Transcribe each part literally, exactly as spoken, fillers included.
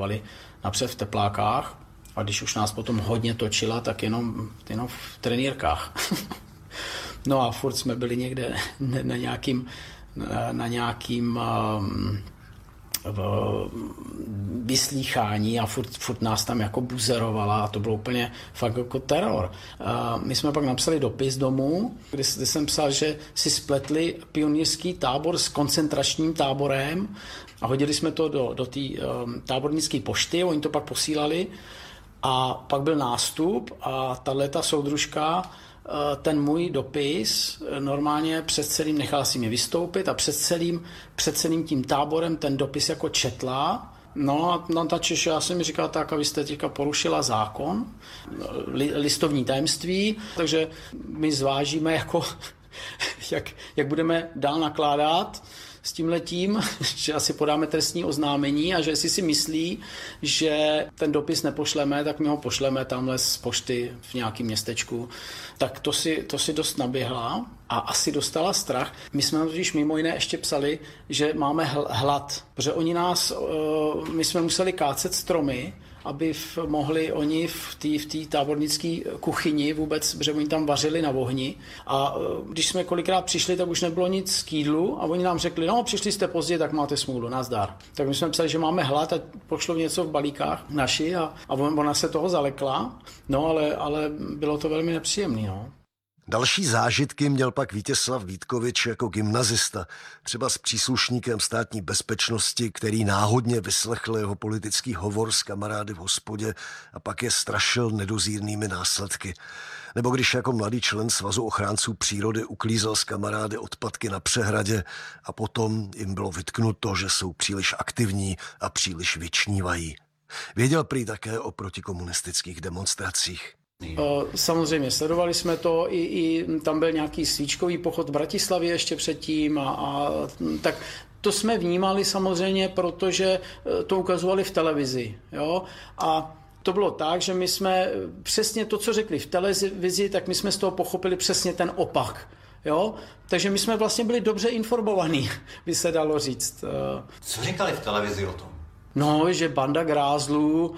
trénovali napřed v teplákách a když už nás potom hodně točila, tak jenom, jenom v trenýrkách. No a furt jsme byli někde na nějakým, na nějakým um, vyslýchání a furt, furt nás tam jako buzerovala a to bylo úplně fakt jako teror. Uh, my jsme pak napsali dopis domů, kde, kde jsem psal, že si spletli pionýrský tábor s koncentračním táborem a hodili jsme to do, do té um, tábornické pošty, oni to pak posílali a pak byl nástup a tato soudružka ten můj dopis normálně před celým, nechala si mě vystoupit a před celým, před celým tím táborem ten dopis jako četla. No a na ta Češi, já jsem mi říkal, tak a vy jste teďka porušila zákon, li, listovní tajemství, takže my zvážíme, jako, jak, jak budeme dál nakládat s tímhletím, že asi podáme trestní oznámení a že jestli si myslí, že ten dopis nepošleme, tak my ho pošleme tamhle z pošty v nějakém městečku. Tak to si, to si dost naběhla a asi dostala strach. My jsme totiž mimo jiné ještě psali, že máme hlad, protože oni nás, my jsme museli kácet stromy, aby v, mohli oni v té v té tábornické kuchyni vůbec, protože oni tam vařili na ohni a když jsme kolikrát přišli, tak už nebylo nic k jídlu a oni nám řekli, no přišli jste pozdě, tak máte smůlu, nazdar. Tak my jsme psali, že máme hlad a pošlo něco v balíkách naši a, a ona se toho zalekla, no ale, ale bylo to velmi nepříjemný, no. Další zážitky měl pak Vítězslav Vítkovič jako gymnazista, třeba s příslušníkem státní bezpečnosti, který náhodně vyslechl jeho politický hovor s kamarády v hospodě a pak je strašil nedozírnými následky. Nebo když jako mladý člen Svazu ochránců přírody uklízel s kamarády odpadky na přehradě a potom jim bylo vytknuto, že jsou příliš aktivní a příliš vyčnívají. Věděl prý také o protikomunistických demonstracích. Samozřejmě, sledovali jsme to, i, i tam byl nějaký svíčkový pochod v Bratislavě ještě předtím a, a tak to jsme vnímali samozřejmě, protože to ukazovali v televizi. Jo? A to bylo tak, že my jsme přesně to, co řekli v televizi, tak my jsme z toho pochopili přesně ten opak. Jo? Takže my jsme vlastně byli dobře informovaní, by se dalo říct. Co říkali v televizi o tom? No, že banda grázlů,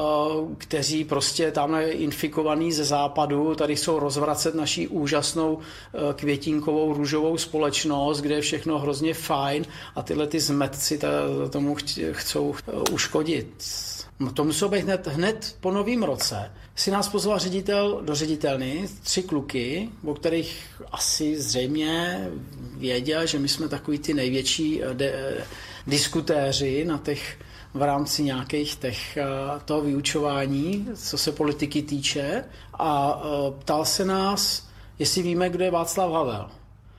kteří prostě tamhle infikovaní ze západu, tady chcou rozvracet naší úžasnou květinkovou růžovou společnost, kde je všechno hrozně fajn a tyhle ty zmetci tomu chcou uškodit. No to muselo být hned, hned po novém roce. Si nás pozval ředitel do ředitelny, tři kluky, o kterých asi zřejmě věděl, že my jsme takový ty největší de, diskutéři na těch v rámci nějakých těch, toho vyučování, co se politiky týče a ptal se nás, jestli víme, kdo je Václav Havel.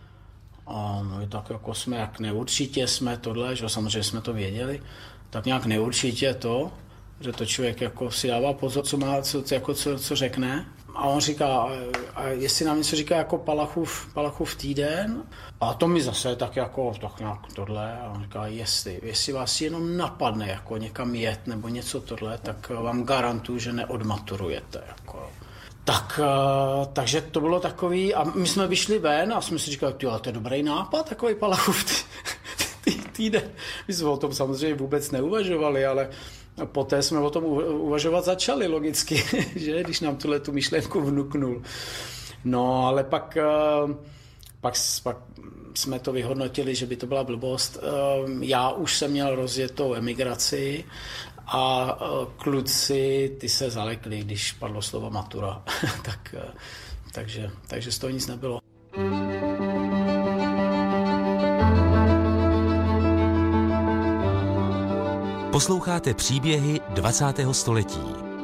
A no tak jako jsme, jak neurčitě jsme tohle, že samozřejmě jsme to věděli, tak nějak neurčitě to, že to člověk jako si dává pozor, co má, co, jako co, co řekne. A on říká, a jestli nám něco říká jako Palachův, Palachův týden, a to mi zase tak jako tak nějak tohle, a on říká, jestli, jestli vás jenom napadne jako někam jet nebo něco tohle, tak vám garantuju, že neodmaturujete. Jako. Tak, takže to bylo takový, a my jsme vyšli ven a jsme si říkali, tyjo, to je dobrý nápad, takový Palachův týden. My jsme o tom samozřejmě vůbec neuvažovali, ale poté jsme o tom uvažovat začali logicky, že, když nám tuhle tu myšlenku vnuknul. No, ale pak, pak, pak jsme to vyhodnotili, že by to byla blbost. Já už jsem měl rozjetou emigraci a kluci, ty se zalekli, když padlo slovo matura. tak, takže, takže z toho nic nebylo. Posloucháte příběhy dvacátého století.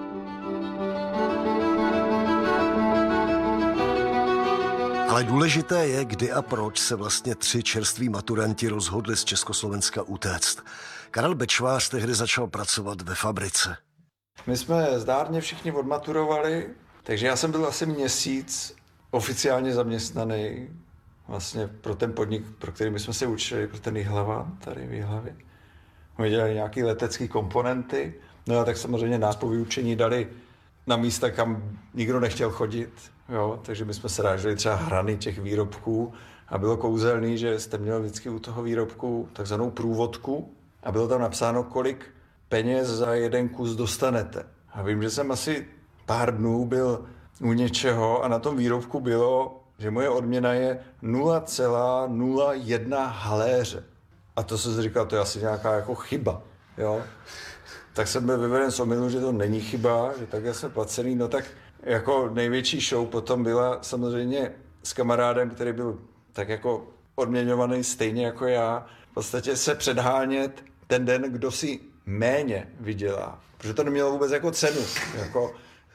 Ale důležité je, kdy a proč se vlastně tři čerství maturanti rozhodli z Československa utéct. Karel Bečvář tehdy začal pracovat ve fabrice. My jsme zdárně všichni odmaturovali, takže já jsem byl asi měsíc oficiálně zaměstnaný vlastně pro ten podnik, pro který my jsme se učili, pro ten Jihlava, tady v Jihlavě. My dělali nějaké letecké komponenty, no a tak samozřejmě nás po vyučení dali na místa, kam nikdo nechtěl chodit, jo, takže my jsme se ráželi třeba hrany těch výrobků a bylo kouzelný, že jste měli vždycky u toho výrobku takzvanou průvodku a bylo tam napsáno, kolik peněz za jeden kus dostanete. A vím, že jsem asi pár dnů byl u něčeho a na tom výrobku bylo, že moje odměna je nula celá nula jedna haléře. A to jsem si říkal, to je asi nějaká jako chyba, jo. Tak jsem byl vyveden z omylu, že to není chyba, že takhle jsem placený. No tak jako největší show potom byla samozřejmě s kamarádem, který byl tak jako odměňovaný stejně jako já. V podstatě se předhánět ten den, kdo si méně vydělá. Protože to nemělo vůbec jako cenu. Jako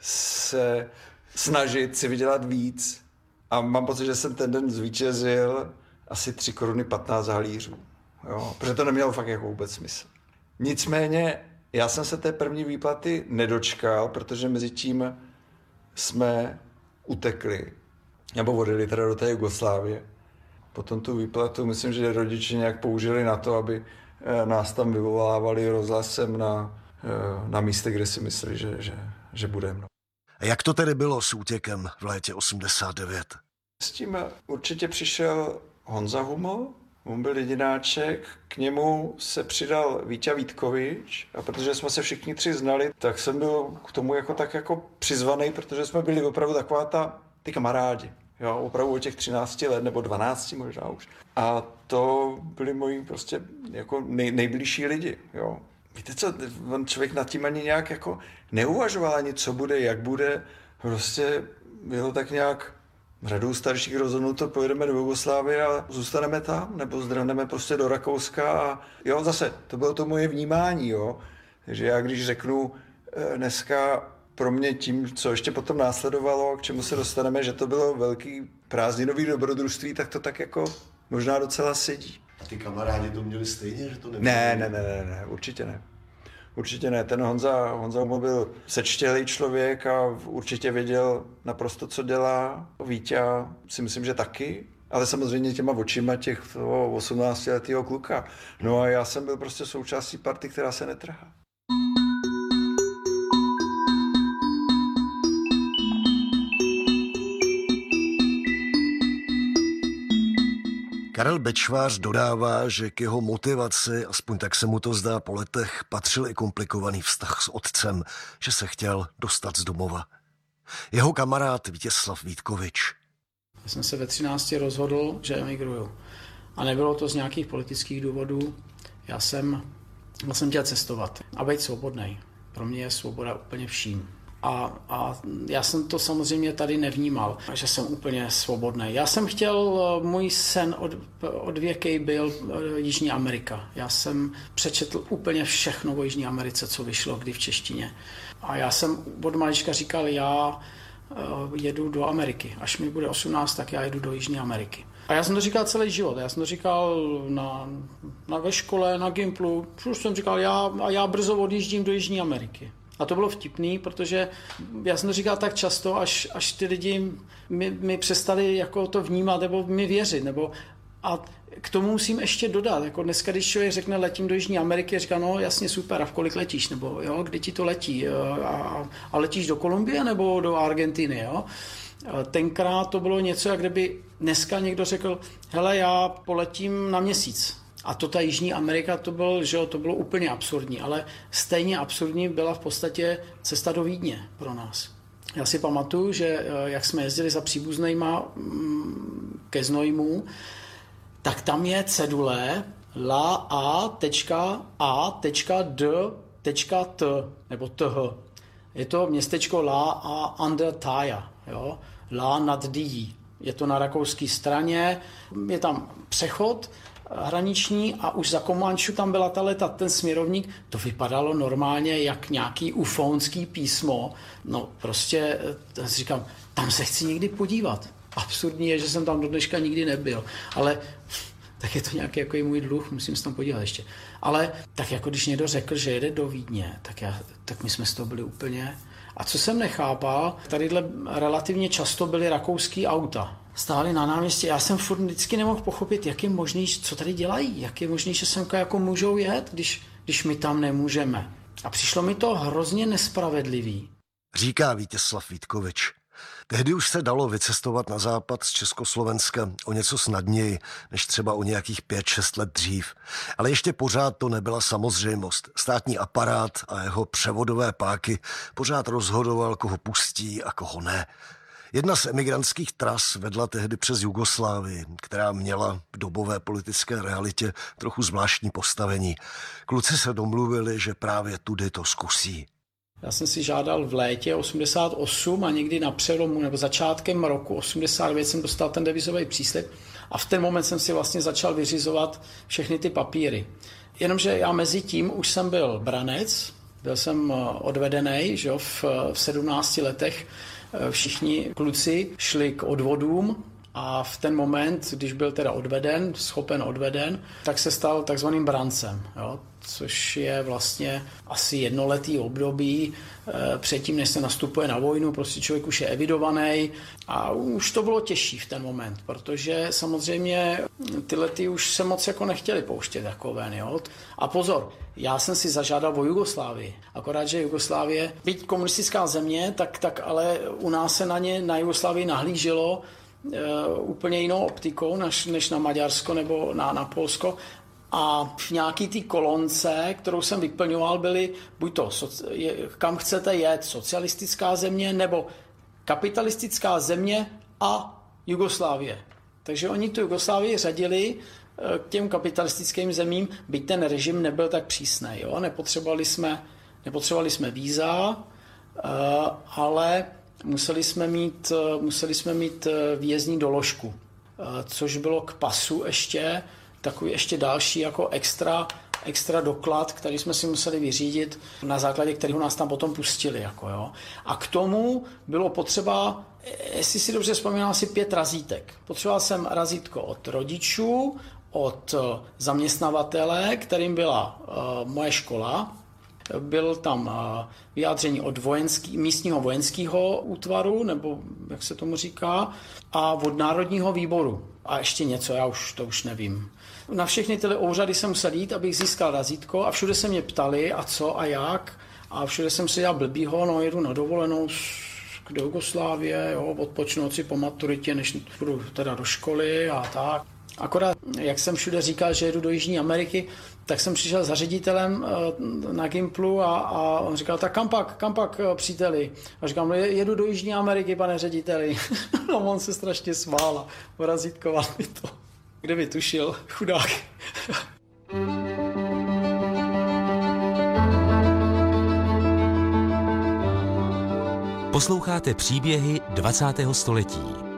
se snažit si vydělat víc. A mám pocit, že jsem ten den zvítězil asi tři koruny patnáct halířů. Jo, protože to nemělo fakt jako vůbec smysl. Nicméně já jsem se té první výplaty nedočkal, protože mezi tím jsme utekli. Nebo odjeli teda do té Jugoslávie. Potom tu výplatu, myslím, že rodiče nějak použili na to, aby nás tam vyvolávali rozhlasem na, na místě, kde si mysleli, že, že, že budeme. A jak to tedy bylo s útěkem v létě osmdesát devět? S tím určitě přišel Honza Huml, on byl jedináček, k němu se přidal Víťa Vítkovič a protože jsme se všichni tři znali, tak jsem byl k tomu jako tak jako přizvaný, protože jsme byli opravdu taková ta, ty kamarádi. Jo, opravdu od těch třinácti let, nebo dvanácti možná už. A to byli moji prostě jako nej, nejbližší lidi, jo. Víte co, on člověk nad tím ani nějak jako neuvažoval ani, co bude, jak bude. Prostě bylo tak nějak řadou starších rozhodnuto, pojedeme do Jugoslávie a zůstaneme tam, nebo zdrhneme prostě do Rakouska a jo, zase, to bylo to moje vnímání, jo. Takže já když řeknu dneska pro mě tím, co ještě potom následovalo, k čemu se dostaneme, že to bylo velký prázdninový dobrodružství, tak to tak jako možná docela sedí. A ty kamarádi to měli stejně, že to nebylo? Ne, ne, ne, ne, ne, určitě ne. Určitě ne. Ten Honza, Honza byl sečtělý člověk a určitě věděl naprosto, co dělá. Víťa si myslím, že taky, ale samozřejmě těma očima těch osmnáctiletého kluka. No a já jsem byl prostě součástí party, která se netrhá. Karel Bečvář dodává, že k jeho motivaci, aspoň tak se mu to zdá po letech, patřil i komplikovaný vztah s otcem, že se chtěl dostat z domova. Jeho kamarád Vítězslav Vítkovič. Já jsem se ve třinácti rozhodl, že emigruju. A nebylo to z nějakých politických důvodů. Já jsem, já jsem chtěl cestovat a být svobodnej. Pro mě je svoboda úplně vším. A, a já jsem to samozřejmě tady nevnímal, že jsem úplně svobodný. Já jsem chtěl, můj sen od, od věkej byl Jižní Amerika. Já jsem přečetl úplně všechno o Jižní Americe, co vyšlo kdy v češtině. A já jsem od malička říkal, já jedu do Ameriky. Až mi bude osmnáct, tak já jedu do Jižní Ameriky. A já jsem to říkal celý život. Já jsem to říkal na, na ve škole, na Gimplu. Už jsem říkal, já, a já brzo odjíždím do Jižní Ameriky. A to bylo vtipný, protože já jsem to říkal tak často, až, až ty lidi mi, mi přestali jako to vnímat nebo mi věřit. Nebo, a k tomu musím ještě dodat. Jako dneska, když člověk řekne, letím do Jižní Ameriky, říká, no jasně, super, a v kolik letíš? Nebo jo, kdy ti to letí? A, a letíš do Kolumbie nebo do Argentiny? Jo? Tenkrát to bylo něco, jak kdyby dneska někdo řekl, hele, já poletím na měsíc. A to ta Jižní Amerika, to bylo, že jo, to bylo úplně absurdní, ale stejně absurdní byla v podstatě cesta do Vídně pro nás. Já si pamatuju, že jak jsme jezdili za příbuznejma ke Znojmu, tak tam je cedule la a tečka a tečka d tečka t nebo th. Je to městečko La a under Taja, jo, La nad Dí. Je to na rakouské straně, je tam přechod hraniční a už za Komanču tam byla ta ten směrovník, to vypadalo normálně jak nějaký ufonský písmo. No prostě říkám, tam se chci někdy podívat. Absurdní je, že jsem tam do dneška nikdy nebyl, ale tak je to nějaký jako můj dluh, musím se tam podívat ještě. Ale tak jako když někdo řekl, že jede do Vídně, tak, já, tak my jsme z toho byli úplně... A co jsem nechápal, tadyhle relativně často byly rakouský auta. Stáli na náměstí. Já jsem furt vždycky nemohl pochopit, jak je možný, co tady dělají, jak je možný, že semka jako můžou jet, když, když my tam nemůžeme. A přišlo mi to hrozně nespravedlivý. Říká Vítězslav Vítkovič. Tehdy už se dalo vycestovat na západ z Československa o něco snadněji, než třeba o nějakých pět šest let dřív. Ale ještě pořád to nebyla samozřejmost. Státní aparát a jeho převodové páky pořád rozhodoval, koho pustí a koho ne. Jedna z emigrantských tras vedla tehdy přes Jugoslávii, která měla v dobové politické realitě trochu zvláštní postavení. Kluci se domluvili, že právě tudy to zkusí. Já jsem si žádal v létě osmdesát osm a někdy na přelomu nebo začátkem roku osmdesát devět jsem dostal ten devizový příslib a v ten moment jsem si vlastně začal vyřizovat všechny ty papíry. Jenomže já mezi tím už jsem byl branec, byl jsem odvedený, že jo, v, v sedmnácti letech všichni kluci šli k odvodům a v ten moment, když byl teda odveden, schopen odveden, tak se stal takzvaným brancem, jo, což je vlastně asi jednoletý období e, předtím, než se nastupuje na vojnu, prostě člověk už je evidovaný a už to bylo těžší v ten moment, protože samozřejmě ty lety už se moc jako nechtěli pouštět jako ven, jo. A pozor, já jsem si zažádal o Jugoslávii, akorát, že Jugoslávie, byť komunistická země, tak, tak ale u nás se na ně, na Jugoslávii nahlíželo e, úplně jinou optikou, než, než na Maďarsko nebo na, na Polsko. A v nějaký té kolonce, kterou jsem vyplňoval, byly buď to, kam chcete jet, socialistická země nebo kapitalistická země a Jugoslávie. Takže oni tu Jugoslávii řadili k těm kapitalistickým zemím, byť ten režim nebyl tak přísný. Jo? Nepotřebovali jsme, nepotřebovali jsme víza, ale museli jsme mít, museli jsme mít výjezdní doložku, což bylo k pasu ještě takový ještě další jako extra, extra doklad, který jsme si museli vyřídit, na základě kterého nás tam potom pustili. Jako, jo. A k tomu bylo potřeba, jestli si dobře vzpomínám, asi pět razítek. Potřeboval jsem razítko od rodičů, od zaměstnavatele, kterým byla uh, moje škola. Byl tam uh, vyjádření od vojenský, místního vojenského útvaru, nebo jak se tomu říká, a od Národního výboru. A ještě něco, já už to už nevím. Na všechny tyhle úřady jsem musel jít, abych získal razítko a všude se mě ptali, a co a jak. A všude jsem si dělal blbýho, no jedu na dovolenou do Jugoslávie, jo, odpočnout si po maturitě, než půjdu teda do školy a tak. Akorát, jak jsem všude říkal, že jedu do Jižní Ameriky, tak jsem přišel za ředitelem na Gimplu a, a on říkal, tak kam pak, kam pak, příteli? A říkám, jedu do Jižní Ameriky, pane řediteli. No, on se strašně smál a porazítkoval mi to. Kde by tušil, chudák. Posloucháte příběhy dvacátého století.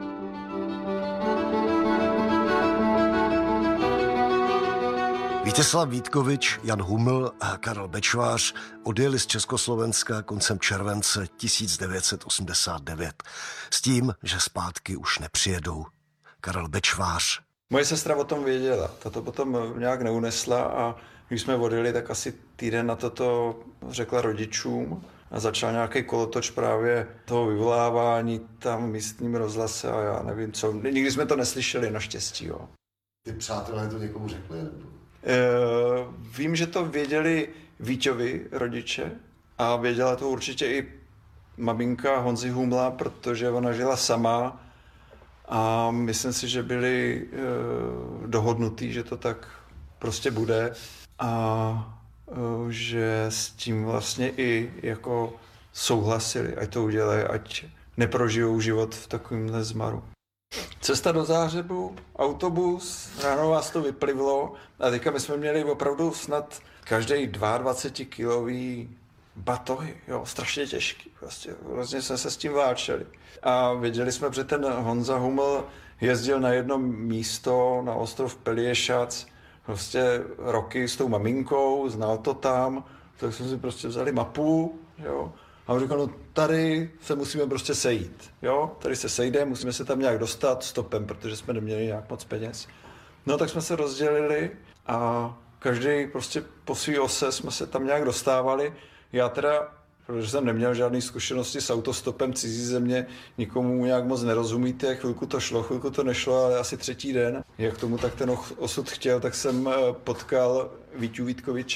Vítězslav Vítkovič, Jan Huml a Karel Bečvář odjeli z Československa koncem července tisíc devět set osmdesát devět s tím, že zpátky už nepřijedou. Karel Bečvář. Moje sestra o tom věděla, ta to potom nějak neunesla a když jsme odjeli, tak asi týden na toto řekla rodičům a začal nějaký kolotoč právě toho vyvolávání tam v místním rozhlase a já nevím co. Nikdy jsme to neslyšeli, naštěstí. Jo. Ty přátelé to někomu řekli? E, vím, že to věděli Víťovi rodiče a věděla to určitě i maminka Honzy Humla, protože ona žila sama a myslím si, že byli e, dohodnutí, že to tak prostě bude a e, že s tím vlastně i jako souhlasili, ať to udělají, ať neprožijou život v takovémhle zmaru. Cesta do Záhřebu, autobus, ráno vás to vyplivlo a teďka my jsme měli opravdu snad každý dvacetikilový batohy, jo, strašně těžký, vlastně, vlastně jsme se s tím váčeli. A věděli jsme, že ten Honza Huml jezdil na jedno místo, na ostrov Peliešac, prostě roky s tou maminkou, znal to tam, tak jsme si prostě vzali mapu, jo, a on říkal, no tady se musíme prostě sejít, jo, tady se sejdeme, musíme se tam nějak dostat stopem, protože jsme neměli nějak moc peněz. No tak jsme se rozdělili a každý prostě po svý ose jsme se tam nějak dostávali. Já teda, protože jsem neměl žádné zkušenosti s autostopem cizí země, nikomu nějak moc nerozumíte, chvilku to šlo, chvilku to nešlo, ale asi třetí den, jak tomu tak ten osud chtěl, tak jsem potkal Víťu Vítkoviče.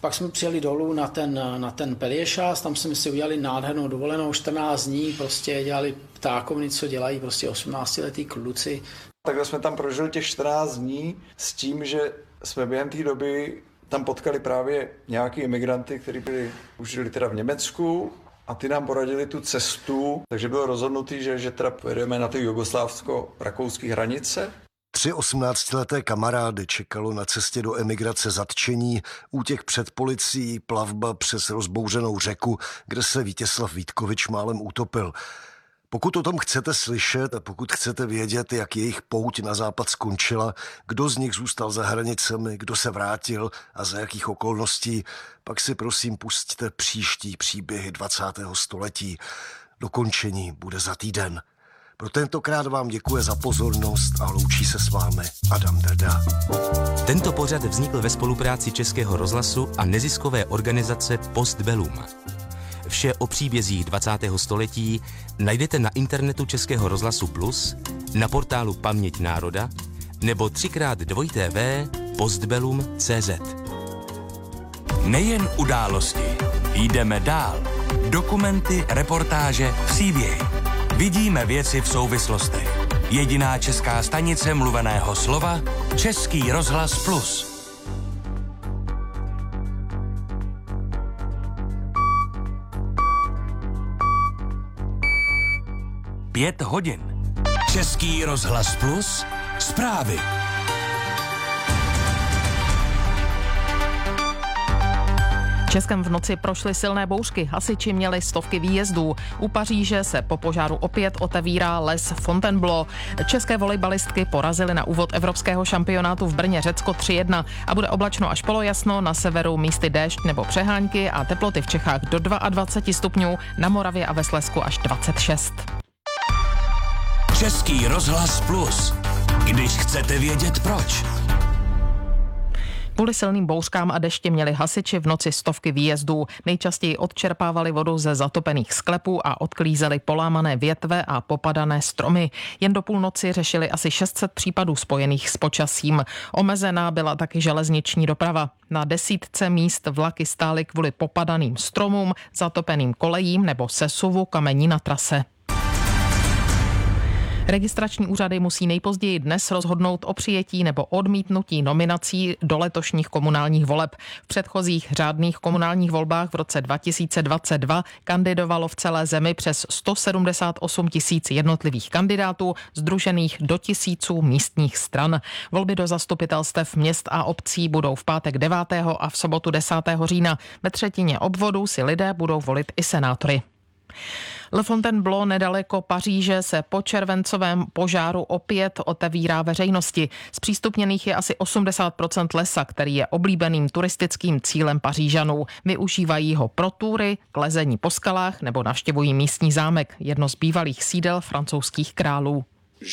Pak jsme přijeli dolů na ten, na ten Pelješac, tam jsme si udělali nádhernou dovolenou, čtrnáct dní, prostě dělali ptákovny, co dělají prostě osmnáctiletí kluci. Takhle jsme tam prožili těch čtrnáct dní s tím, že jsme během té doby tam potkali právě nějaký imigranty, kteří byli, už žili teda v Německu a ty nám poradili tu cestu, takže bylo rozhodnutý, že, že teda pojedeme na ty jugoslávsko-rakouské hranice. Tři osmnáctileté kamarády čekalo na cestě do emigrace zatčení, útěk před policií, plavba přes rozbouřenou řeku, kde se Vítězslav Vítkovič málem utopil. Pokud o tom chcete slyšet a pokud chcete vědět, jak jejich pouť na západ skončila, kdo z nich zůstal za hranicemi, kdo se vrátil a za jakých okolností, pak si prosím pusťte příští příběhy dvacátého století. Dokončení bude za týden. Pro tentokrát vám děkuje za pozornost a loučí se s vámi Adam Drda. Tento pořad vznikl ve spolupráci Českého rozhlasu a neziskové organizace Postbellum. Vše o příbězích dvacátého století najdete na internetu Českého rozhlasu Plus, na portálu Paměť národa nebo třikrát dvojité v postbellum tečka cé zet. Nejen události, jdeme dál. Dokumenty, reportáže, příběhy. Vidíme věci v souvislostech. Jediná česká stanice mluveného slova, Český rozhlas Plus. Pět hodin. Český rozhlas Plus. Zprávy. Českem v noci prošly silné bouřky, hasiči měli stovky výjezdů. U Paříže se po požáru opět otevírá les Fontainebleau. České volejbalistky porazily na úvod evropského šampionátu v Brně Řecko tři jedna a bude oblačno až polojasno, na severu místy déšť nebo přehánky a teploty v Čechách do dvacet dva stupňů, na Moravě a ve Slezsku až dvacet šest. Český rozhlas Plus. Když chcete vědět proč. Kvůli silným bouřkám a dešti měli hasiči v noci stovky výjezdů. Nejčastěji odčerpávali vodu ze zatopených sklepů a odklízeli polámané větve a popadané stromy. Jen do půlnoci řešili asi šest set případů spojených s počasím. Omezená byla taky železniční doprava. Na desítce míst vlaky stály kvůli popadaným stromům, zatopeným kolejím nebo sesuvu kamení na trase. Registrační úřady musí nejpozději dnes rozhodnout o přijetí nebo odmítnutí nominací do letošních komunálních voleb. V předchozích řádných komunálních volbách v roce dva tisíce dvacet dva kandidovalo v celé zemi přes sto sedmdesát osm tisíc jednotlivých kandidátů, sdružených do tisíců místních stran. Volby do zastupitelstev měst a obcí budou v pátek devátého a v sobotu desátého října. Ve třetině obvodů si lidé budou volit i senátory. Le Fontainebleau nedaleko Paříže se po červencovém požáru opět otevírá veřejnosti. Zpřístupněných je asi osmdesát procent lesa, který je oblíbeným turistickým cílem Pařížanů. Využívají ho pro túry, k lezení po skalách nebo navštěvují místní zámek, jedno z bývalých sídel francouzských králů.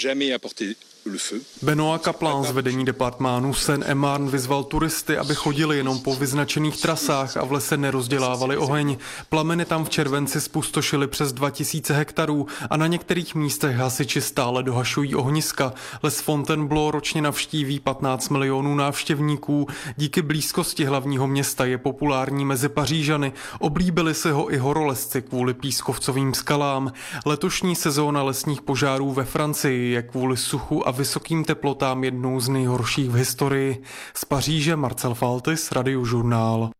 Benoît Kaplan z vedení departmánu Seine-et-Marne vyzval turisty, aby chodili jenom po vyznačených trasách a v lese nerozdělávali oheň. Plameny tam v červenci spustošily přes dva tisíce hektarů a na některých místech hasiči stále dohašují ohniska. Les Fontainebleau ročně navštíví patnáct milionů návštěvníků. Díky blízkosti hlavního města je populární mezi Pařížany. Oblíbili si ho i horolezci kvůli pískovcovým skalám. Letošní sezóna lesních požárů ve Francii je kvůli suchu a vysokým teplotám jednou z nejhorších v historii. Z Paříže Marcel Faltis, Radiožurnál.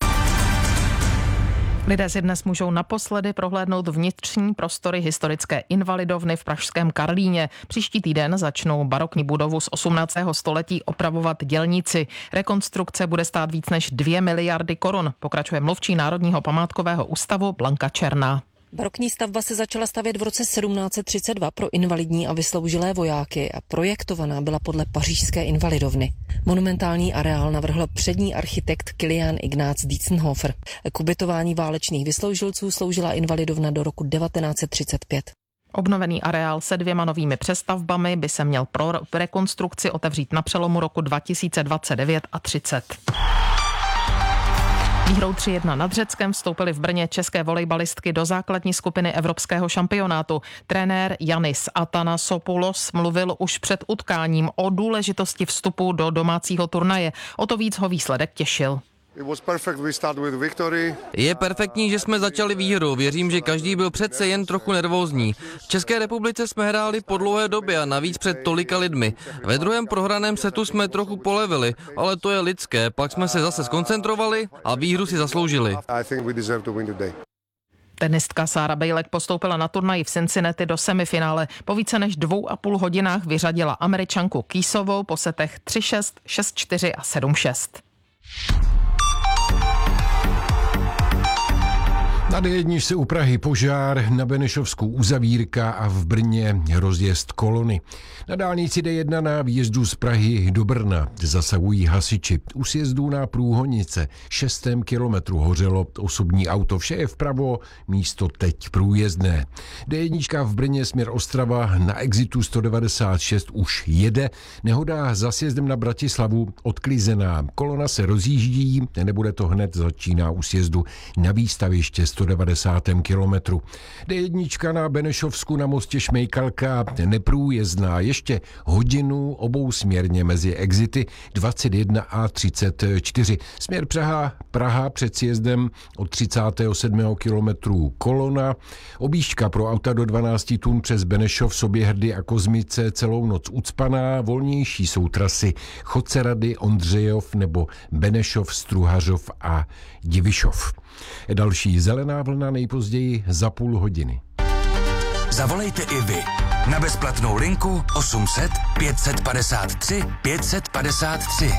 Lidé si dnes můžou naposledy prohlédnout vnitřní prostory historické invalidovny v pražském Karlíně. Příští týden začnou barokní budovu z osmnáctého století opravovat dělníci. Rekonstrukce bude stát víc než dvě miliardy korun, pokračuje mluvčí Národního památkového ústavu Blanka Černá. Barokní stavba se začala stavět v roce sedmnáct set třicet dva pro invalidní a vysloužilé vojáky a projektovaná byla podle pařížské invalidovny. Monumentální areál navrhl přední architekt Kilian Ignác Dietzenhofer. K ubytování válečných vysloužilců sloužila invalidovna do roku devatenáct set třicet pět. Obnovený areál se dvěma novými přestavbami by se měl pro rekonstrukci otevřít na přelomu roku dva tisíce dvacet devět a třicet. Výhrou tři jedna nad Řeckem vstoupily v Brně české volejbalistky do základní skupiny evropského šampionátu. Trenér Yannis Athanasopoulos mluvil už před utkáním o důležitosti vstupu do domácího turnaje. O to víc ho výsledek těšil. Je perfektní, že jsme začali výhru. Věřím, že každý byl přece jen trochu nervózní. V České republice jsme hráli po dlouhé době a navíc před tolika lidmi. Ve druhém prohraném setu jsme trochu polevili, ale to je lidské. Pak jsme se zase skoncentrovali a výhru si zasloužili. Tenistka Sára Bejlek postoupila na turnaj v Cincinnati do semifinále. Po více než dvou a půl hodinách vyřadila Američanku Keysovou po setech tři šest, šest čtyři a sedm šest. Na dé jedna se u Prahy požár, na Benešovsku uzavírka a v Brně rozjezd kolony. Na dálnici dé jedna na výjezdu z Prahy do Brna zasahují hasiči. U sjezdu na Průhonice šestém kilometru hořelo osobní auto. Vše je vpravo, místo teď průjezdné. dé jedna v Brně směr Ostrava na exitu sto devadesát šest už jede. Nehoda za sjezdem na Bratislavu odklizená. Kolona se rozjíždí, nebude to hned, začíná u sjezdu na výstaviště sto devadesátém kilometru. dé jedna na Benešovsku na mostě Šmejkalka neprůjezdná. Ještě hodinu obousměrně mezi exity dvacet jedna a třicet čtyři. Směr Praha, Praha před sjezdem od třicátého sedmého kilometru kolona. Objížďka pro auta do dvanáct tun přes Benešov, Soběhrdy a Kozmice celou noc ucpaná. Volnější jsou trasy Chodcerady, Ondřejov nebo Benešov, Struhařov a Divišov. Další zelená vlna nejpozději za půl hodiny. Zavolejte i vy na bezplatnou linku osm set pět padesát tři pět padesát tři.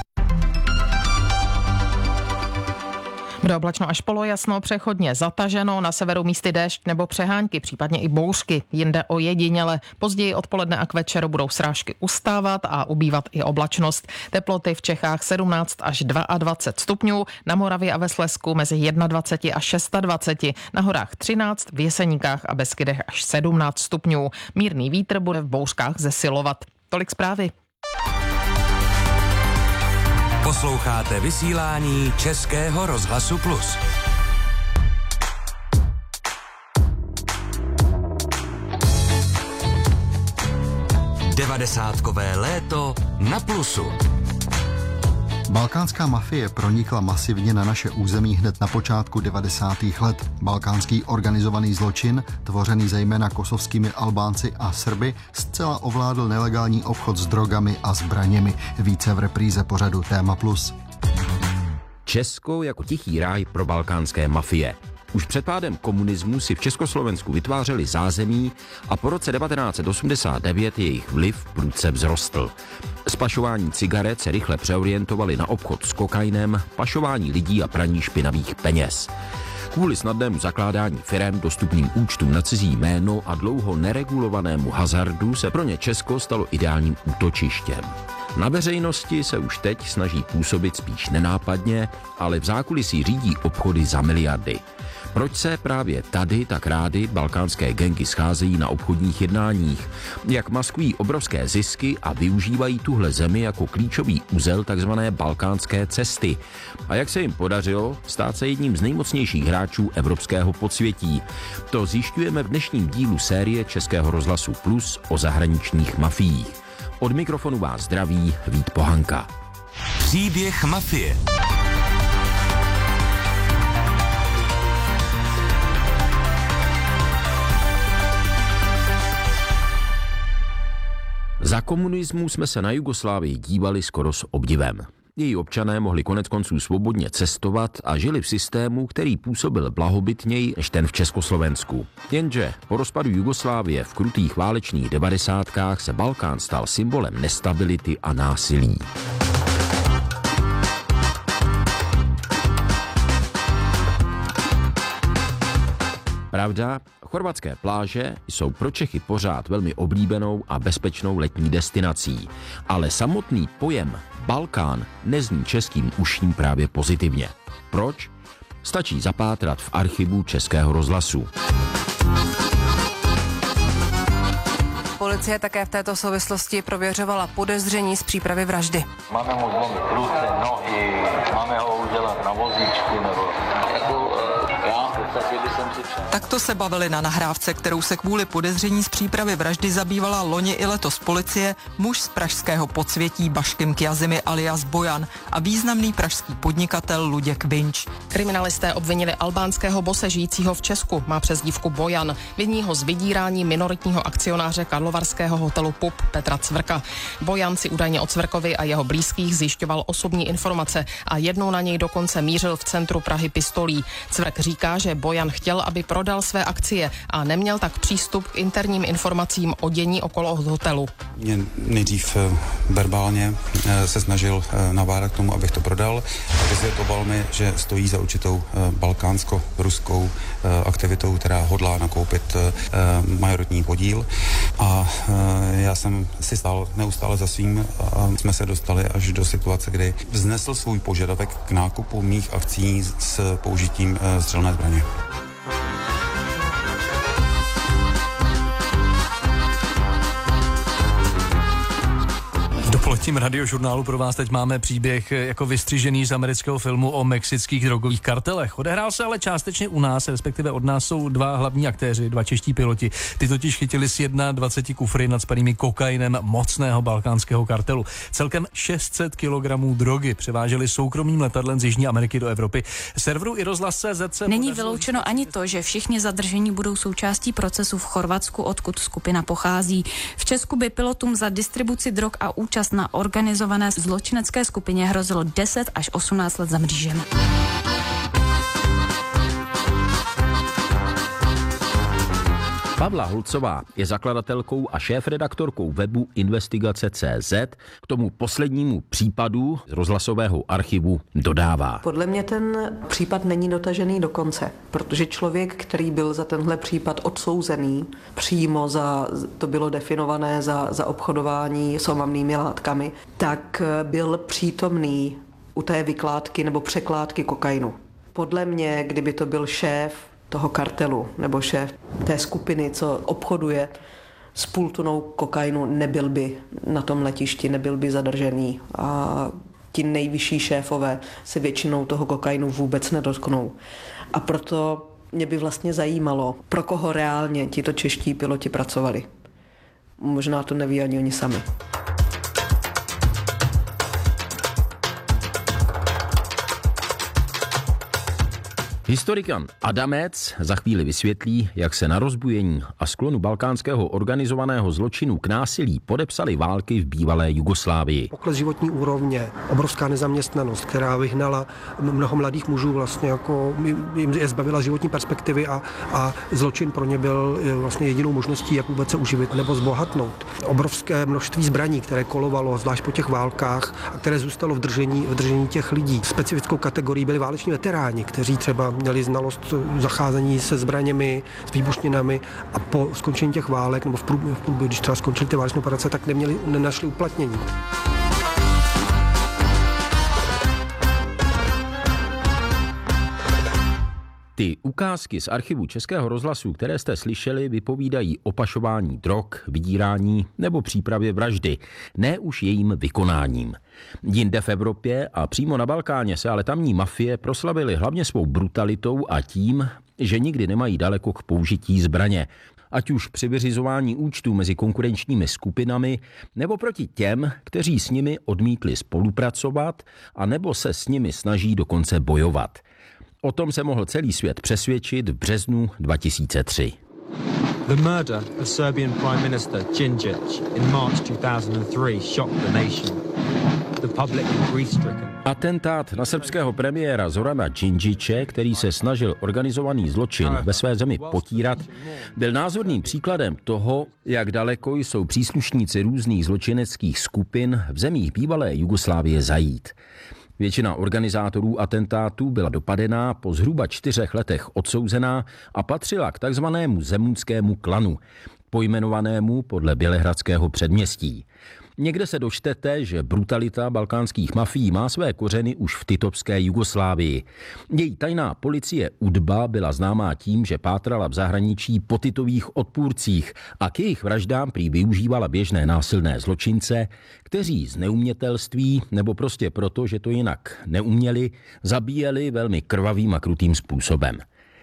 Bude oblačno až polojasno, přechodně zataženo, na severu místy déšť nebo přehánky, případně i bouřky. Jinde ojediněle. Později odpoledne a k večeru budou srážky ustávat a ubývat i oblačnost. Teploty v Čechách sedmnáct až dvacet dva stupňů, na Moravě a ve Slezsku mezi dvacet jedna a dvacet šest, na horách třináct, v Jeseníkách a Beskydech až sedmnáct stupňů. Mírný vítr bude v bouřkách zesilovat. Tolik zprávy. Posloucháte vysílání Českého rozhlasu Plus. Devadesátkové léto na Plusu. Balkánská mafie pronikla masivně na naše území hned na počátku devadesátých let. Balkánský organizovaný zločin, tvořený zejména kosovskými Albánci a Srby, zcela ovládl nelegální obchod s drogami a zbraněmi. Více v repríze pořadu Téma Plus. Česko jako tichý ráj pro balkánské mafie. Už před pádem komunismu si v Československu vytvářeli zázemí a po roce devatenáct osmdesát devět jejich vliv prudce vzrostl. Z pašování cigaret se rychle přeorientovali na obchod s kokainem, pašování lidí a praní špinavých peněz. Kvůli snadnému zakládání firem, dostupným účtům na cizí jméno a dlouho neregulovanému hazardu se pro ně Česko stalo ideálním útočištěm. Na veřejnosti se už teď snaží působit spíš nenápadně, ale v zákulisí řídí obchody za miliardy. Proč se právě tady tak rády balkánské gangy scházejí na obchodních jednáních? Jak maskují obrovské zisky a využívají tuhle zemi jako klíčový uzel takzvané balkánské cesty? A jak se jim podařilo stát se jedním z nejmocnějších hráčů evropského podsvětí? To zjišťujeme v dnešním dílu série Českého rozhlasu Plus o zahraničních mafiích. Od mikrofonu vás zdraví Vít Pohanka. Příběh mafie. Za komunismu jsme se na Jugoslávii dívali skoro s obdivem. Její občané mohli koneckonců svobodně cestovat a žili v systému, který působil blahobytněji než ten v Československu. Jenže po rozpadu Jugoslávie v krutých válečných devadesátkách se Balkán stal symbolem nestability a násilí. Pravda, chorvatské pláže jsou pro Čechy pořád velmi oblíbenou a bezpečnou letní destinací, ale samotný pojem Balkán nezní českým uším právě pozitivně. Proč? Stačí zapátrat v archivu Českého rozhlasu. Policie také v této souvislosti prověřovala podezření z přípravy vraždy. Máme mu zlomit ruce, nohy, máme ho udělat na vozíčku nebo jako, uh, já Takto se bavili na nahrávce, kterou se kvůli podezření z přípravy vraždy zabývala loni i letos policie, muž z pražského podsvětí Baškim Kjazimy alias Bojan a významný pražský podnikatel Luděk Vinč. Kriminalisté obvinili albánského bose žijícího v Česku, má přezdívku Bojan, viní ho z vydírání minoritního akcionáře karlovarského hotelu Pup Petra Cvrka. Bojan si údajně od Cvrkovi a jeho blízkých zjišťoval osobní informace a jednou na něj dokonce mířil v centru Prahy pistolí. Cvrk říká, že Bojan chtěl, aby prodal své akcie a neměl tak přístup k interním informacím o dění okolo hotelu. Mě nejdřív verbálně se snažil nabádat k tomu, abych to prodal a vysvětloval mi, že stojí za určitou balkánsko-ruskou aktivitou, která hodlá nakoupit majoritní podíl a já jsem si stál neustále za svým a jsme se dostali až do situace, kdy vznesl svůj požadavek k nákupu mých akcí s použitím střelné zbraně. V dopoledním radiožurnálu pro vás teď máme příběh jako vystřižený z amerického filmu o mexických drogových kartelech. Odehrál se ale částečně u nás, respektive od nás jsou dva hlavní aktéři, dva čeští piloti. Ty totiž chytili z dvacet jedna kufry nadspanými kokainem mocného balkánského kartelu. Celkem šest set kilogramů drogy převáželi soukromým letadlem z Jižní Ameriky do Evropy. Serveru i rozhlas tečka cé zet se Není vyloučeno ani to, že všichni zadržení budou součástí procesu v Chorvatsku, odkud skupina pochází. V Česku by pilotům za distribuci drog a účast na organizované zločinecké skupině hrozilo deset až osmnáct let za mřížem. Pavla Holcová je zakladatelkou a šéfredaktorkou webu Investigace tečka cé zet. K tomu poslednímu případu z rozhlasového archivu dodává. Podle mě ten případ není dotažený do konce, protože člověk, který byl za tenhle případ odsouzený, přímo za, to bylo definované za, za obchodování s omamnými látkami, tak byl přítomný u té vykládky nebo překládky kokainu. Podle mě, kdyby to byl šéf toho kartelu nebo šéf té skupiny, co obchoduje s půl tunou kokainu, nebyl by na tom letišti, nebyl by zadržený a ti nejvyšší šéfové se většinou toho kokainu vůbec nedotknou. A proto mě by vlastně zajímalo, pro koho reálně tito čeští piloti pracovali. Možná to neví ani oni sami. Historikan Adamec za chvíli vysvětlí, jak se na rozbujení a sklonu balkánského organizovaného zločinu k násilí podepsaly války v bývalé Jugoslávii. Pokles životní úrovně, obrovská nezaměstnanost, která vyhnala mnoho mladých mužů, vlastně jako jim je zbavila životní perspektivy a, a zločin pro ně byl vlastně jedinou možností, jak vůbec se uživit nebo zbohatnout. Obrovské množství zbraní, které kolovalo, zvlášť po těch válkách, a které zůstalo v držení, v držení těch lidí. Specifickou kategorií byli váleční veteráni, kteří třeba měli znalost zacházení se zbraněmi, s výbušninami a po skončení těch válek, nebo v průběhu, v průběhu když třeba skončily ty válečné operace, tak neměli, nenašli uplatnění. Ty ukázky z archivu Českého rozhlasu, které jste slyšeli, vypovídají o pašování drog, vydírání nebo přípravě vraždy, ne už jejím vykonáním. Jinde v Evropě a přímo na Balkáně se ale tamní mafie proslavily hlavně svou brutalitou a tím, že nikdy nemají daleko k použití zbraně. Ať už při vyřizování účtů mezi konkurenčními skupinami, nebo proti těm, kteří s nimi odmítli spolupracovat, a nebo se s nimi snaží dokonce bojovat. O tom se mohl celý svět přesvědčit v březnu dva tisíce tři. The murder of Serbian Prime Minister Djindjic in March two thousand three shocked the nation. The public was grief-stricken. Atentát na srbského premiéra Zorana Djindjiče, který se snažil organizovaný zločin ve své zemi potírat, byl názorným příkladem toho, jak daleko jsou příslušníci různých zločineckých skupin v zemích bývalé Jugoslávie zajít. Většina organizátorů atentátů byla dopadená, po zhruba čtyřech letech odsouzená a patřila k takzvanému zemunskému klanu, pojmenovanému podle bělehradského předměstí. Někde se dočtete, že brutalita balkánských mafií má své kořeny už v titovské Jugoslávii. Její tajná policie UDBA byla známá tím, že pátrala v zahraničí po titových odpůrcích a k jejich vraždám prý využívala běžné násilné zločince, kteří z neumětelství nebo prostě proto, že to jinak neuměli, zabíjeli velmi krvavým a krutým způsobem.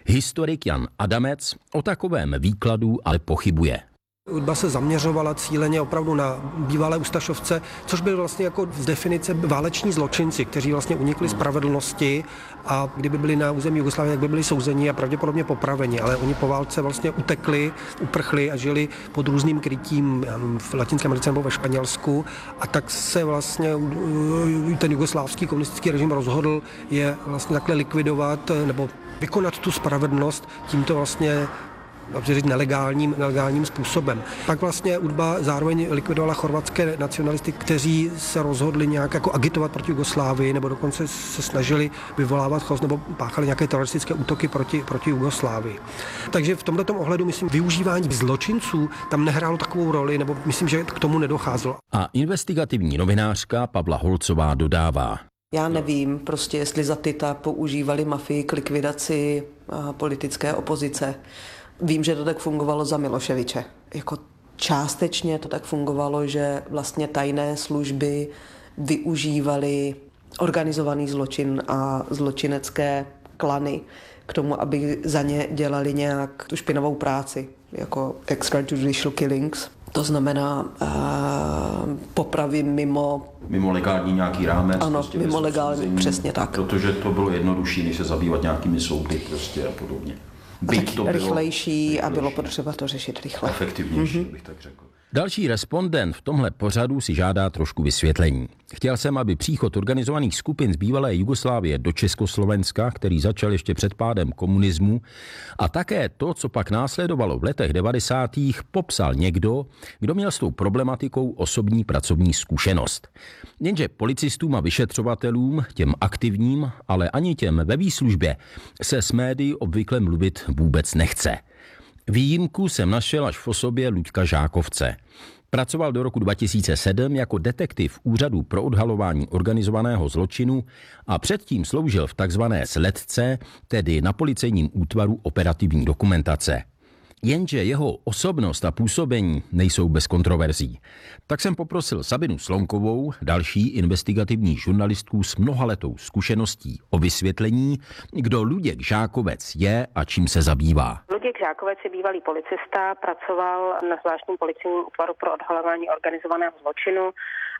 Historik Jan Adamec o takovém výkladu ale pochybuje. Udba se zaměřovala cíleně opravdu na bývalé ustašovce, což byl vlastně jako z definice váleční zločinci, kteří vlastně unikli spravedlnosti a kdyby byli na území Jugoslávie, tak by byli souzeni a pravděpodobně popraveni, ale oni po válce vlastně utekli, uprchli a žili pod různým krytím v Latinské Americe nebo ve Španělsku a tak se vlastně ten jugoslávský komunistický režim rozhodl je vlastně takhle likvidovat nebo vykonat tu spravedlnost tímto vlastně říct, nelegálním, nelegálním způsobem. Pak vlastně UDBA zároveň likvidovala chorvatské nacionalisty, kteří se rozhodli nějak jako agitovat proti Jugoslávii, nebo dokonce se snažili vyvolávat chaos, nebo páchali nějaké teroristické útoky proti, proti Jugoslávii. Takže v tomto ohledu, myslím, využívání zločinců tam nehrálo takovou roli, nebo myslím, že k tomu nedocházelo. A investigativní novinářka Pavla Holcová dodává. Já nevím, prostě jestli za Tita používali mafii k likvidaci politické opozice. Vím, že to tak fungovalo za Miloševiče. Jako částečně to tak fungovalo, že vlastně tajné služby využívaly organizovaný zločin a zločinecké klany k tomu, aby za ně dělali nějak tu špinavou práci, jako extrajudicial killings. To znamená uh, popravy mimo... Mimo legální nějaký rámec. Ano, prostě mimo legální, přesně tak. Protože to bylo jednodušší, než se zabývat nějakými soudy prostě a podobně. Byť to bylo rychlejší a bylo potřeba to řešit rychle. Efektivnější, mm-hmm. bych tak řekl. Další respondent v tomhle pořadu si žádá trošku vysvětlení. Chtěl jsem, aby příchod organizovaných skupin z bývalé Jugoslávie do Československa, který začal ještě před pádem komunismu, a také to, co pak následovalo v letech devadesátých, popsal někdo, kdo měl s tou problematikou osobní pracovní zkušenost. Jenže policistům a vyšetřovatelům, těm aktivním, ale ani těm ve výslužbě, se s médií obvykle mluvit vůbec nechce. Výjimku jsem našel až v osobě Luďka Žákovce. Pracoval do roku dva tisíce sedm jako detektiv Úřadu pro odhalování organizovaného zločinu a předtím sloužil v takzvané sledce, tedy na policejním útvaru operativní dokumentace. Jenže jeho osobnost a působení nejsou bez kontroverzí. Tak jsem poprosil Sabinu Slonkovou, další investigativní žurnalistku s mnohaletou zkušeností, o vysvětlení, kdo Luděk Žákovec je a čím se zabývá. Luděk Žákovec je bývalý policista, pracoval na zvláštním policejním útvaru pro odhalování organizovaného zločinu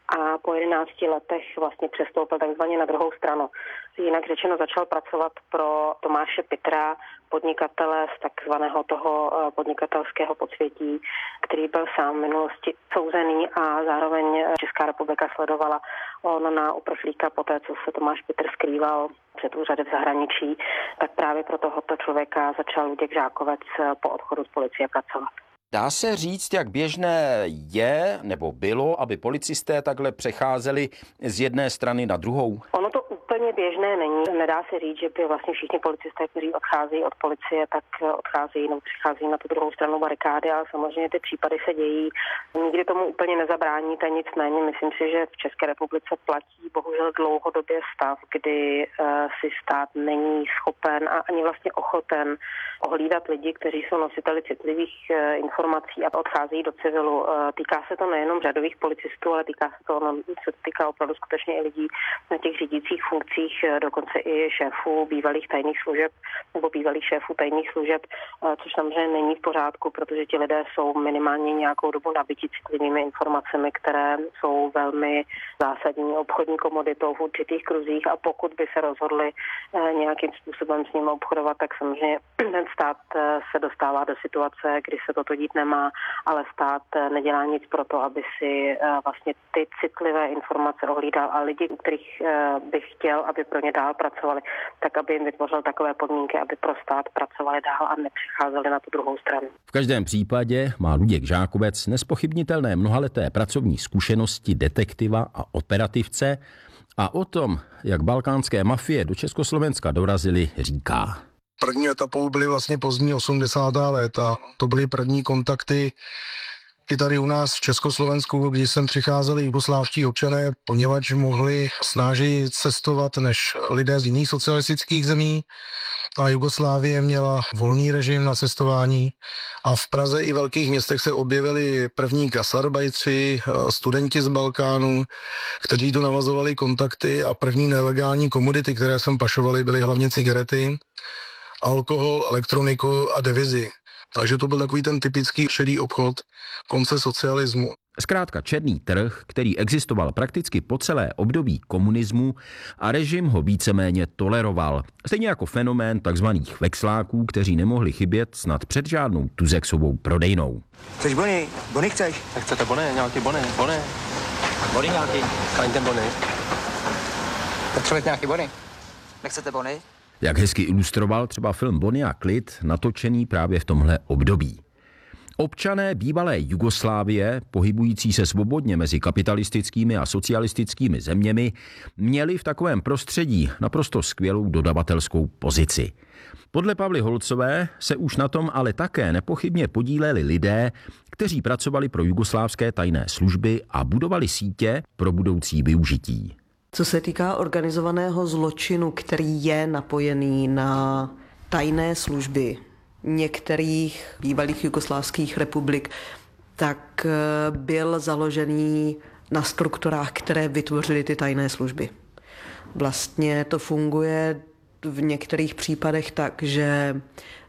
a po jedenácti letech vlastně přestoupil takzvaně na druhou stranu. Jinak řečeno začal pracovat pro Tomáše Pitra, podnikatele z takzvaného toho podnikatelského podsvětí, který byl sám v minulosti souzený a zároveň Česká republika sledovala on na uprchlíka poté, co se Tomáš Pitr skrýval před úřady v zahraničí, tak právě pro tohoto člověka začal Luděk Žákovec po odchodu z policie pracovat. Dá se říct, jak běžné je nebo bylo, aby policisté takhle přecházeli z jedné strany na druhou? Ono to úplně běžné není. Nedá se říct, že by vlastně všichni policisté, kteří odcházejí od policie, tak odcházejí nebo přicházejí na tu druhou stranu barikády, ale samozřejmě ty případy se dějí. Nikdy tomu úplně nezabráníte, nicméně myslím si, že v České republice platí bohužel dlouhodobě stav, kdy si stát není schopen a ani vlastně ochoten ohlídat lidi, kteří jsou nositeli citlivých informací a odcházejí do civilu. Týká se to nejenom řadových policistů, ale týká se to, se to týká opravdu skutečně i lidí na těch řídících funkcích, dokonce i šéfů bývalých tajných služeb nebo bývalých šéfů tajných služeb, což samozřejmě není v pořádku, protože ti lidé jsou minimálně nějakou dobu nabití citlivými informacemi, které jsou velmi zásadní obchodní komoditou v určitých kruzích a pokud by se rozhodli nějakým způsobem s nimi obchodovat, tak samozřejmě ten stát se dostává do situace, kdy se toto dít nemá, ale stát nedělá nic pro to, aby si vlastně ty citlivé informace ohlídal a lidi, u kterých bych chtěl, aby pro ně dál pracovali, tak aby jim vytvořil takové podmínky, aby pro stát pracovali dál a nepřicházeli na tu druhou stranu. V každém případě má Luděk Žákovec nespochybnitelné mnohaleté pracovní zkušenosti detektiva a operativce a o tom, jak balkánské mafie do Československa dorazily, říká. První etapou byly vlastně pozdní osmdesátá léta. To byly první kontakty i tady u nás v Československu, kdy sem přicházeli jugoslávští občané, poněvadž mohli snážeji cestovat než lidé z jiných socialistických zemí. A Jugoslávie měla volný režim na cestování a v Praze i velkých městech se objevili první gasarbajtři, studenti z Balkánu, kteří tu navazovali kontakty a první nelegální komodity, které sem pašovali, byly hlavně cigarety. alkohol, elektroniku a devizy. Takže to byl takový ten typický šedý obchod konce socialismu. Zkrátka černý trh, který existoval prakticky po celé období komunismu a režim ho víceméně toleroval. Stejně jako fenomén takzvaných vexláků, kteří nemohli chybět snad před žádnou Tuzexovou prodejnou. Chceš bony? Bony chceš? Tak chcete bony? Nějaký bony? Bony? Bony nějaký? Kaňte bony. Potřebujete nějaký bony? Nechcete bony? Jak hezky ilustroval třeba film Bony a klid, natočený právě v tomhle období. Občané bývalé Jugoslávie, pohybující se svobodně mezi kapitalistickými a socialistickými zeměmi, měli v takovém prostředí naprosto skvělou dodavatelskou pozici. Podle Pavly Holcové se už na tom ale také nepochybně podíleli lidé, kteří pracovali pro jugoslávské tajné služby a budovali sítě pro budoucí využití. Co se týká organizovaného zločinu, který je napojený na tajné služby některých bývalých jugoslávských republik, tak byl založený na strukturách, které vytvořily ty tajné služby. Vlastně to funguje v některých případech tak, že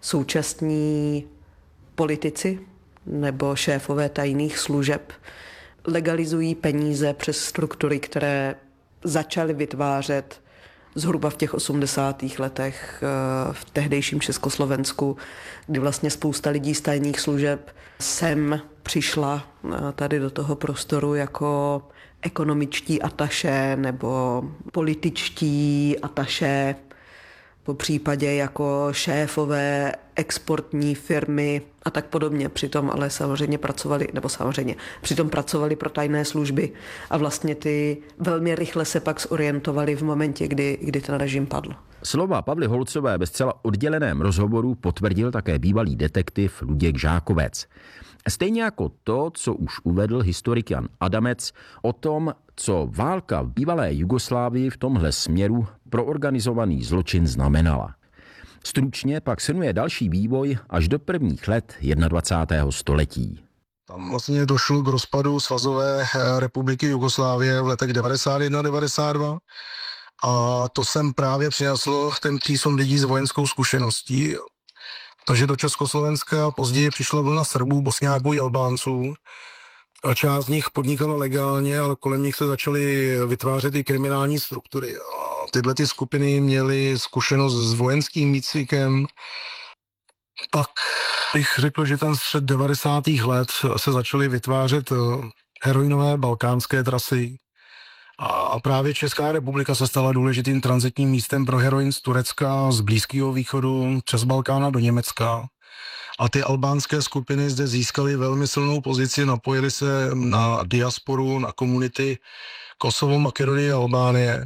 současní politici nebo šéfové tajných služeb legalizují peníze přes struktury, které začaly vytvářet zhruba v těch osmdesátých letech v tehdejším Československu, kdy vlastně spousta lidí z tajných služeb sem přišla tady do toho prostoru jako ekonomičtí ataše nebo političtí ataše, po případě jako šéfové exportní firmy a tak podobně. Přitom ale samozřejmě pracovali, nebo samozřejmě, přitom pracovali pro tajné služby a vlastně ty velmi rychle se pak zorientovali v momentě, kdy, kdy ten režim padl. Slova Pavly Holcové ve zcela odděleném rozhovoru potvrdil také bývalý detektiv Luděk Žákovec. Stejně jako to, co už uvedl historik Jan Adamec o tom, co válka v bývalé Jugoslávii v tomhle směru pro organizovaný zločin znamenala. Stručně pak shrnuje další vývoj až do prvních let dvacátého prvního století. Tam vlastně došlo k rozpadu Svazové republiky Jugoslávie v letech devadesát jedna devadesát dva a to sem právě přineslo ten přísun lidí s vojenskou zkušeností. Takže do Československa později přišla vlna Srbů, Bosňáků i Albánců. A část z nich podnikala legálně, ale kolem nich se začaly vytvářet i kriminální struktury. A tyhle ty skupiny měly zkušenost s vojenským výcvikem. Pak bych řekl, že ten střed devadesátých let se začaly vytvářet heroinové balkánské trasy. A právě Česká republika se stala důležitým tranzitním místem pro heroin z Turecka, z Blízkého východu, přes Balkána do Německa. A ty albánské skupiny zde získaly velmi silnou pozici, napojily se na diasporu, na komunity Kosovo, Makedonie a Albánie.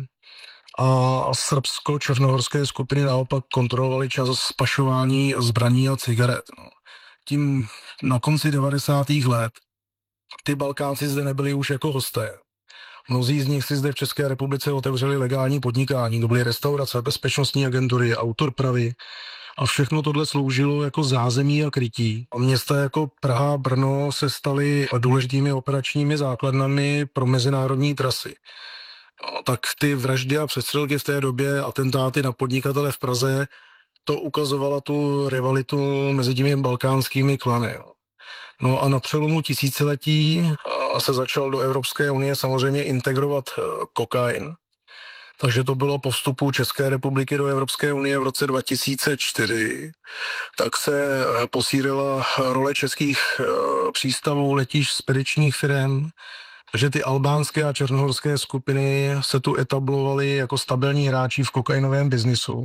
A srbsko-černohorské skupiny naopak kontrolovaly čas pašování zbraní a cigaret. Tím na konci devadesátých let ty Balkánci zde nebyli už jako hosté. Mnozí z nich si zde v České republice otevřeli legální podnikání, to byly restaurace, bezpečnostní agentury, autodopravy a všechno tohle sloužilo jako zázemí a krytí. A města jako Praha a Brno se staly důležitými operačními základnami pro mezinárodní trasy. No, tak ty vraždy a přestřelky v té době, atentáty na podnikatele v Praze, to ukazovala tu rivalitu mezi těmi balkánskými klany. No a na přelomu tisíciletí se začal do Evropské unie samozřejmě integrovat kokain. Takže to bylo po vstupu České republiky do Evropské unie v roce dva tisíce čtyři. Tak se posílila role českých přístavů, letišť, spedičních firem. Takže ty albánské a černohorské skupiny se tu etablovaly jako stabilní hráči v kokainovém biznisu.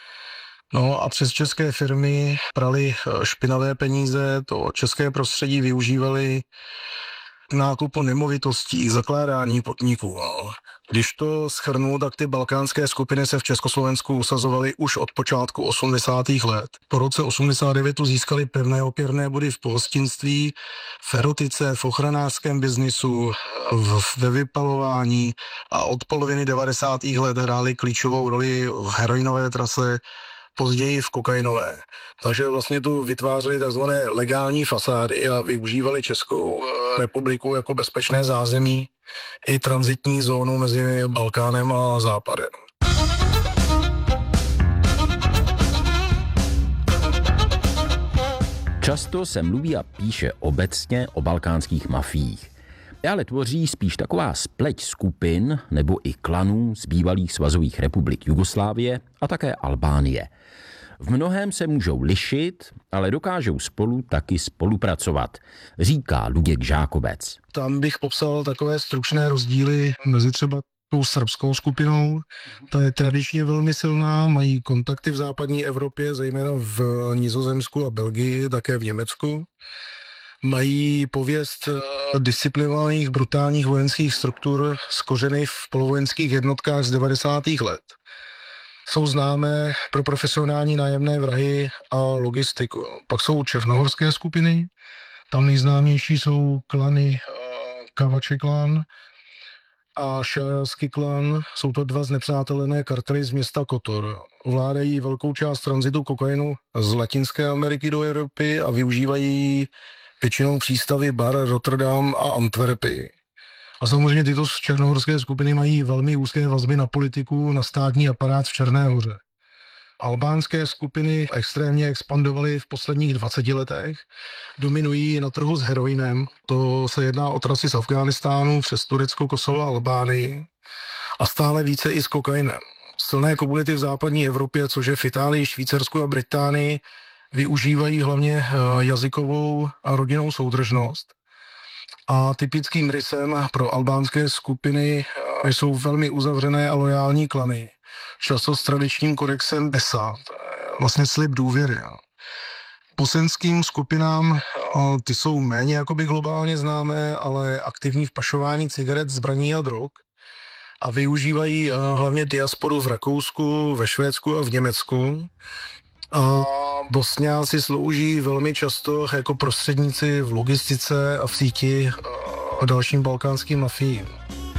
No a přes české firmy prali špinavé peníze, to české prostředí využívali k nákupu nemovitostí, k zakládání podniků. Když to shrnu, tak ty balkánské skupiny se v Československu usazovaly už od počátku osmdesátých let. Po roce osmdesát devět tu získali pevné opěrné body v pohostinství, v erotice, v ochranářském biznisu, v, ve vypalování a od poloviny devadesátých let hráli klíčovou roli v heroinové trase, později v kokainové. Takže vlastně tu vytvářeli takzvané legální fasády a využívali Českou republiku jako bezpečné zázemí i tranzitní zónu mezi Balkánem a Západem. Často se mluví a píše obecně o balkánských mafiích. Ale tvoří spíš taková spleť skupin nebo i klanů z bývalých svazových republik Jugoslávie a také Albánie. V mnohém se můžou lišit, ale dokážou spolu taky spolupracovat, říká Luděk Žákobec. Tam bych popsal takové stručné rozdíly mezi třeba tou srbskou skupinou. Ta je tradičně velmi silná, mají kontakty v západní Evropě, zejména v Nizozemsku a Belgii, také v Německu. Mají pověst disciplinovaných, brutálních vojenských struktur z kořeny v polovojenských jednotkách z devadesátých let. Jsou známé pro profesionální nájemné vrahy a logistiku. Pak jsou černohorské skupiny, tam nejznámější jsou klany Kavači klan a Šajarský klan. Jsou to dva znepřátelené kartely z města Kotor. Ovládají velkou část tranzitu kokainu z Latinské Ameriky do Evropy a využívají většinou přístavy Bar, Rotterdam a Antwerpy. A samozřejmě tyto černohorské skupiny mají velmi úzké vazby na politiku, na státní aparát v Černé Hoře. Albánské skupiny extrémně expandovaly v posledních dvaceti letech, dominují na trhu s heroinem, to se jedná o trasy z Afghánistánu přes Turecko, Kosovo a Albánii, a stále více i s kokainem. Silné komunity v západní Evropě, což je v Itálii, Švýcarsku a Británii, využívají hlavně jazykovou a rodinnou soudržnost. A typickým rysem pro albánské skupiny jsou velmi uzavřené a lojální klany. Často s tradičním kodexem Besa, vlastně slib důvěry. Bosenským skupinám ty jsou méně jakoby globálně známé, ale aktivní v pašování cigaret, zbraní a drog. A využívají hlavně diasporu v Rakousku, ve Švédsku a v Německu. A Bosňáci slouží velmi často jako prostředníci v logistice a v síti a dalším balkánským mafiím.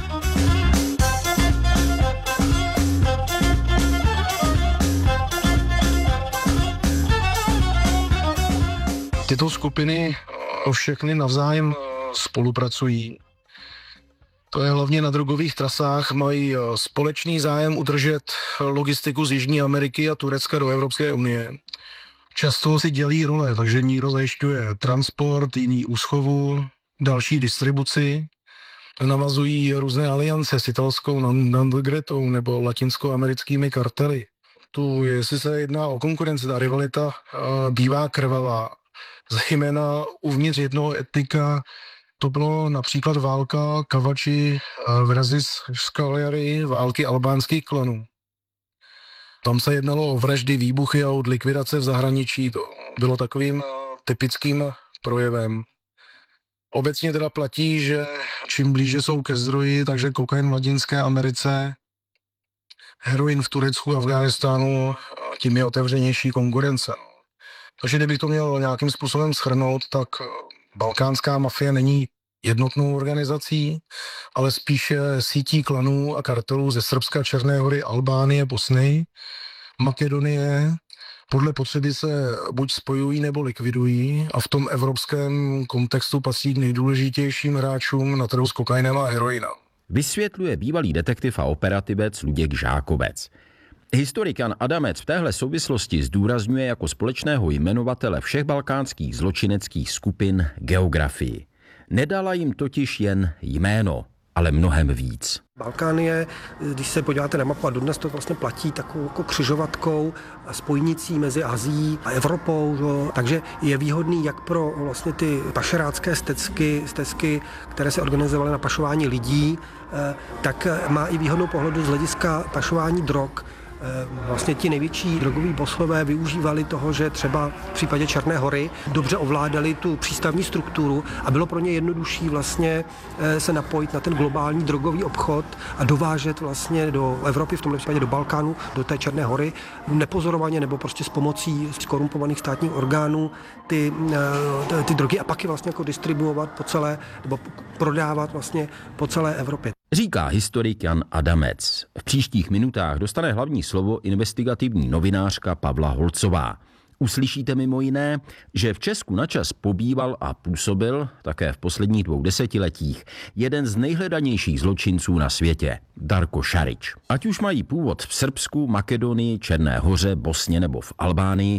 Tyto skupiny všechny navzájem spolupracují. To je hlavně na drogových trasách, mají společný zájem udržet logistiku z Jižní Ameriky a Turecka do Evropské unie. Často si dělí role, takže někdo zajišťuje transport, jiný úschovu, další distribuci. Navazují různé aliance s italskou Ndranghretou nebo latinskoamerickými kartely. Tu, jestli se jedná o konkurenci, ta rivalita bývá krvavá. Zejména uvnitř jednoho etnika. To bylo například válka Kavači versus Škaljari, války albánských klanů. Tam se jednalo o vraždy, výbuchy a od likvidace v zahraničí. To bylo takovým typickým projevem. Obecně teda platí, že čím blíže jsou ke zdroji, takže kokain v Latinské Americe, heroin v Turecku a Afghánistánu, tím je otevřenější konkurence. Takže kdybych to měl nějakým způsobem shrnout, tak balkánská mafie není jednotnou organizací, ale spíše sítí klanů a kartelů ze Srbska, Černé Hory, Albánie, Bosny, Makedonie. Podle potřeby se buď spojují nebo likvidují a v tom evropském kontextu patří k nejdůležitějším hráčům na trhu s kokainem a heroinem. Vysvětluje bývalý detektiv a operativec Luděk Žákobec. Historik Jan Adamec v téhle souvislosti zdůrazňuje jako společného jmenovatele všech balkánských zločineckých skupin geografii. Nedala jim totiž jen jméno, ale mnohem víc. Balkán je, když se podíváte na mapu, a dodnes to vlastně platí takovou jako křižovatkou, spojnicí mezi Azií a Evropou, že? Takže je výhodný jak pro vlastně ty pašerácké stezky, stezky, které se organizovaly na pašování lidí, tak má i výhodnou pohledu z hlediska pašování drog. Vlastně ti největší drogoví bossové využívali toho, že třeba v případě Černé Hory dobře ovládali tu přístavní strukturu a bylo pro ně jednodušší vlastně se napojit na ten globální drogový obchod a dovážet vlastně do Evropy, v tomto případě do Balkánu, do té Černé Hory, nepozorovaně nebo prostě s pomocí skorumpovaných státních orgánů ty, ty drogy a pak je vlastně jako distribuovat po celé, nebo prodávat vlastně po celé Evropě. Říká historik Jan Adamec. V příštích minutách dostane hlavní slovo investigativní novinářka Pavla Holcová. Uslyšíte mimo jiné, že v Česku načas pobýval a působil také v posledních dvou desetiletích jeden z nejhledanějších zločinců na světě, Darko Šarić. Ať už mají původ v Srbsku, Makedonii, Černé Hoře, Bosně nebo v Albánii,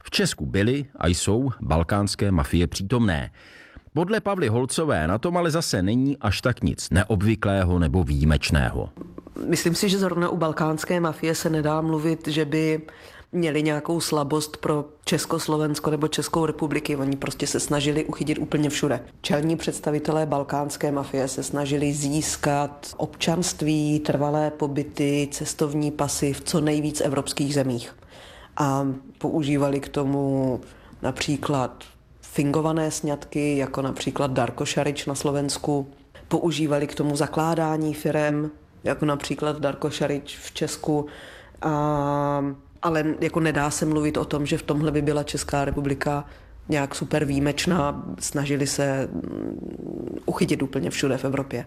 V Česku byly a jsou balkánské mafie přítomné. Podle Pavly Holcové na tom ale zase není až tak nic neobvyklého nebo výjimečného. Myslím si, že zrovna u balkánské mafie se nedá mluvit, že by měli nějakou slabost pro Československo nebo Českou republiky. Oni prostě se snažili uchytit úplně všude. Čelní představitelé balkánské mafie se snažili získat občanství, trvalé pobyty, cestovní pasy v co nejvíc evropských zemích. A používali k tomu například fingované sňatky, jako například Darko Šarič na Slovensku. Používali k tomu zakládání firem, jako například Darko Šarič v Česku. A, ale jako nedá se mluvit o tom, že v tomhle by byla Česká republika nějak super výjimečná. Snažili se uchytit úplně všude v Evropě.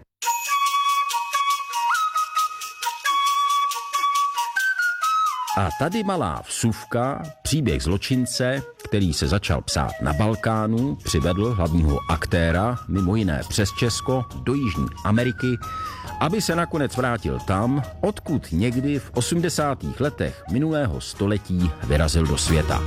A tady malá vsuvka, příběh zločince, který se začal psát na Balkánu, přivedl hlavního aktéra, mimo jiné přes Česko, do Jižní Ameriky, aby se nakonec vrátil tam, odkud někdy v osmdesátých letech minulého století vyrazil do světa.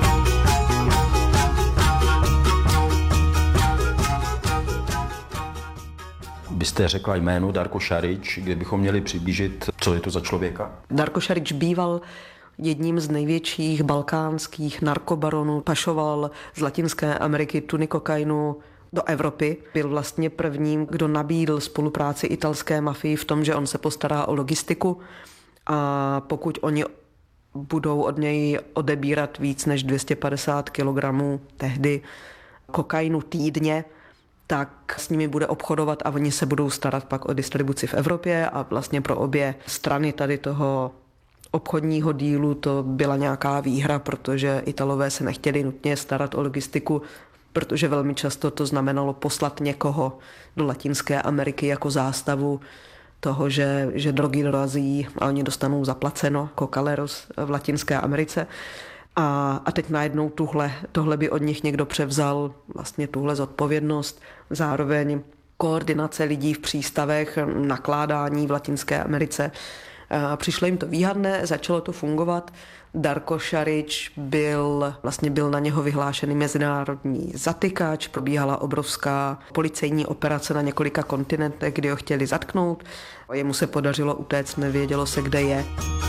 Byste řekla jméno Darko Šarič, kdybychom měli přiblížit, co je to za člověka? Darko Šarič býval jedním z největších balkánských narkobaronů, pašoval z Latinské Ameriky tuny kokainu do Evropy. Byl vlastně prvním, kdo nabídl spolupráci italské mafii v tom, že on se postará o logistiku a pokud oni budou od něj odebírat víc než dvě stě padesát kilogramů tehdy kokainu týdně, tak s nimi bude obchodovat a oni se budou starat pak o distribuci v Evropě a vlastně pro obě strany tady toho obchodního dílu to byla nějaká výhra, protože Italové se nechtěli nutně starat o logistiku, protože velmi často to znamenalo poslat někoho do Latinské Ameriky jako zástavu toho, že, že drogy dorazí a oni dostanou zaplaceno, kokaleros v Latinské Americe. A, a teď najednou tuhle, tohle by od nich někdo převzal, vlastně tuhle zodpovědnost, zároveň koordinace lidí v přístavech, nakládání v Latinské Americe. A přišlo jim to výhadné, začalo to fungovat. Darko Šarič byl, vlastně byl na něho vyhlášený mezinárodní zatykač, probíhala obrovská policejní operace na několika kontinentech, kdy ho chtěli zatknout. Jemu se podařilo utéct, nevědělo se, kde je.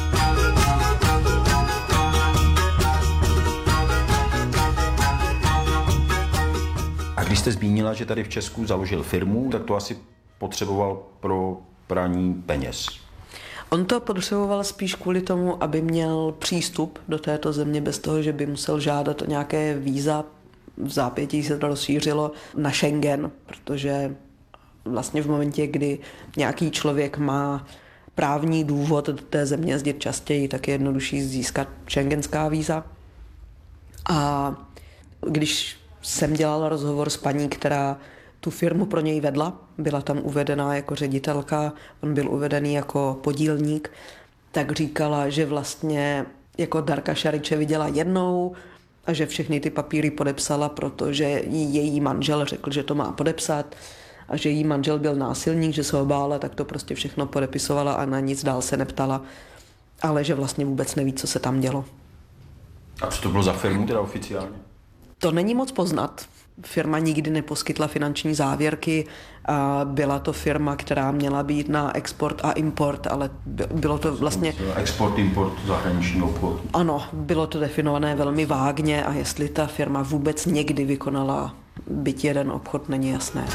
A když jste zmínila, že tady v Česku založil firmu, tak to asi potřeboval pro praní peněz. On to potřeboval spíš kvůli tomu, aby měl přístup do této země bez toho, že by musel žádat o nějaké víza. V zápětí se to rozšířilo na Schengen, protože vlastně v momentě, kdy nějaký člověk má právní důvod do té země jezdit častěji, tak je jednodušší získat schengenská víza. A když jsem dělala rozhovor s paní, která tu firmu pro něj vedla, byla tam uvedená jako ředitelka, on byl uvedený jako podílník, tak říkala, že vlastně jako Darka Šariče viděla jednou a že všechny ty papíry podepsala, protože jí její manžel řekl, že to má podepsat a že její manžel byl násilník, že se ho bála, tak to prostě všechno podepisovala a na nic dál se neptala, ale že vlastně vůbec neví, co se tam dělo. A co to bylo za firmu teda oficiálně? To není moc poznat. Firma nikdy neposkytla finanční závěrky. Byla to firma, která měla být na export a import, ale bylo to vlastně... Export, import, zahraniční obchod. Ano, bylo to definované velmi vágně a jestli ta firma vůbec někdy vykonala byť jeden obchod, není jasné.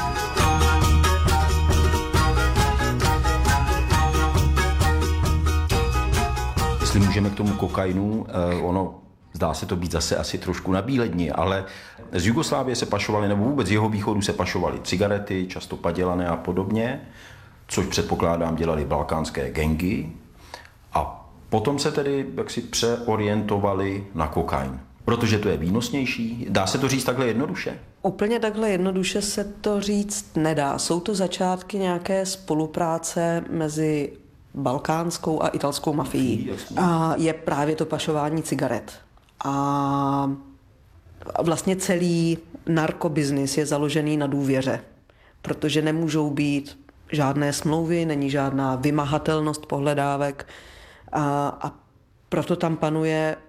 Jestli můžeme k tomu kokainu, ono zdá se to být zase asi trošku na bíledni, ale z Jugoslávie se pašovaly, nebo vůbec z jeho východu se pašovaly cigarety, často padělané a podobně, což předpokládám dělali balkánské gangy. A potom se tedy jaksi přeorientovali na kokain, protože to je výnosnější. Dá se to říct takhle jednoduše? Úplně takhle jednoduše se to říct nedá. Jsou to začátky nějaké spolupráce mezi balkánskou a italskou mafií. A je právě to pašování cigaret. A vlastně celý narkobiznis je založený na důvěře, protože nemůžou být žádné smlouvy, není žádná vymahatelnost pohledávek a, a proto tam panuje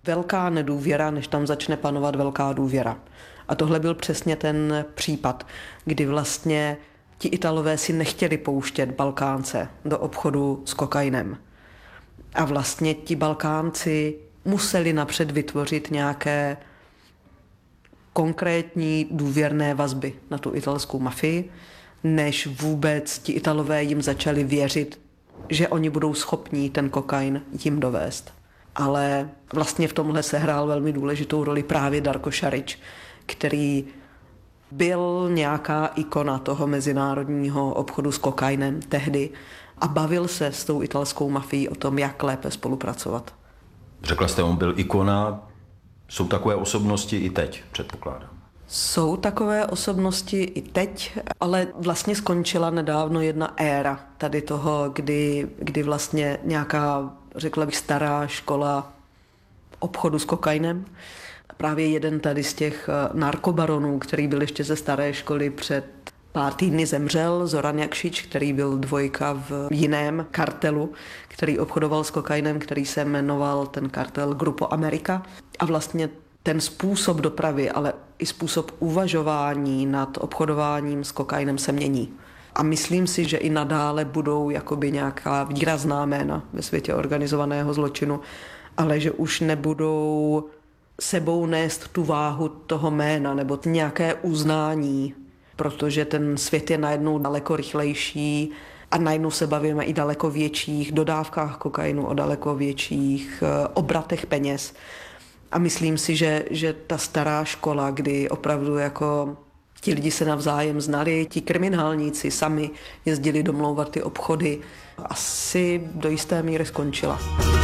velká nedůvěra, než tam začne panovat velká důvěra. A tohle byl přesně ten případ, kdy vlastně ti Italové si nechtěli pouštět Balkánce do obchodu s kokainem. A vlastně ti Balkánci museli napřed vytvořit nějaké konkrétní důvěrné vazby na tu italskou mafii, než vůbec ti Italové jim začali věřit, že oni budou schopní ten kokain jim dovést. Ale vlastně v tomhle sehrál velmi důležitou roli právě Darko Šarić, který byl nějaká ikona toho mezinárodního obchodu s kokainem tehdy a bavil se s tou italskou mafií o tom, jak lépe spolupracovat. Řekla jste, on byl ikona. Jsou takové osobnosti i teď, předpokládám. Jsou takové osobnosti i teď, ale vlastně skončila nedávno jedna éra tady toho, kdy, kdy vlastně nějaká, řekla bych, stará škola obchodu s kokainem. Právě jeden tady z těch narkobaronů, který byl ještě ze staré školy, před pár týdny zemřel, Zoran Jakšič, který byl dvojka v jiném kartelu, který obchodoval s kokainem, který se jmenoval ten kartel Grupo America. A vlastně ten způsob dopravy, ale i způsob uvažování nad obchodováním s kokainem se mění. A myslím si, že i nadále budou jakoby nějaká výrazná jména ve světě organizovaného zločinu, ale že už nebudou sebou nést tu váhu toho jména nebo nějaké uznání, protože ten svět je najednou daleko rychlejší a najednou se bavíme i daleko větších dodávkách kokainu, o daleko větších obratech peněz. A myslím si, že, že ta stará škola, kdy opravdu jako ti lidi se navzájem znali, ti kriminálníci sami jezdili domlouvat ty obchody, asi do jisté míry skončila.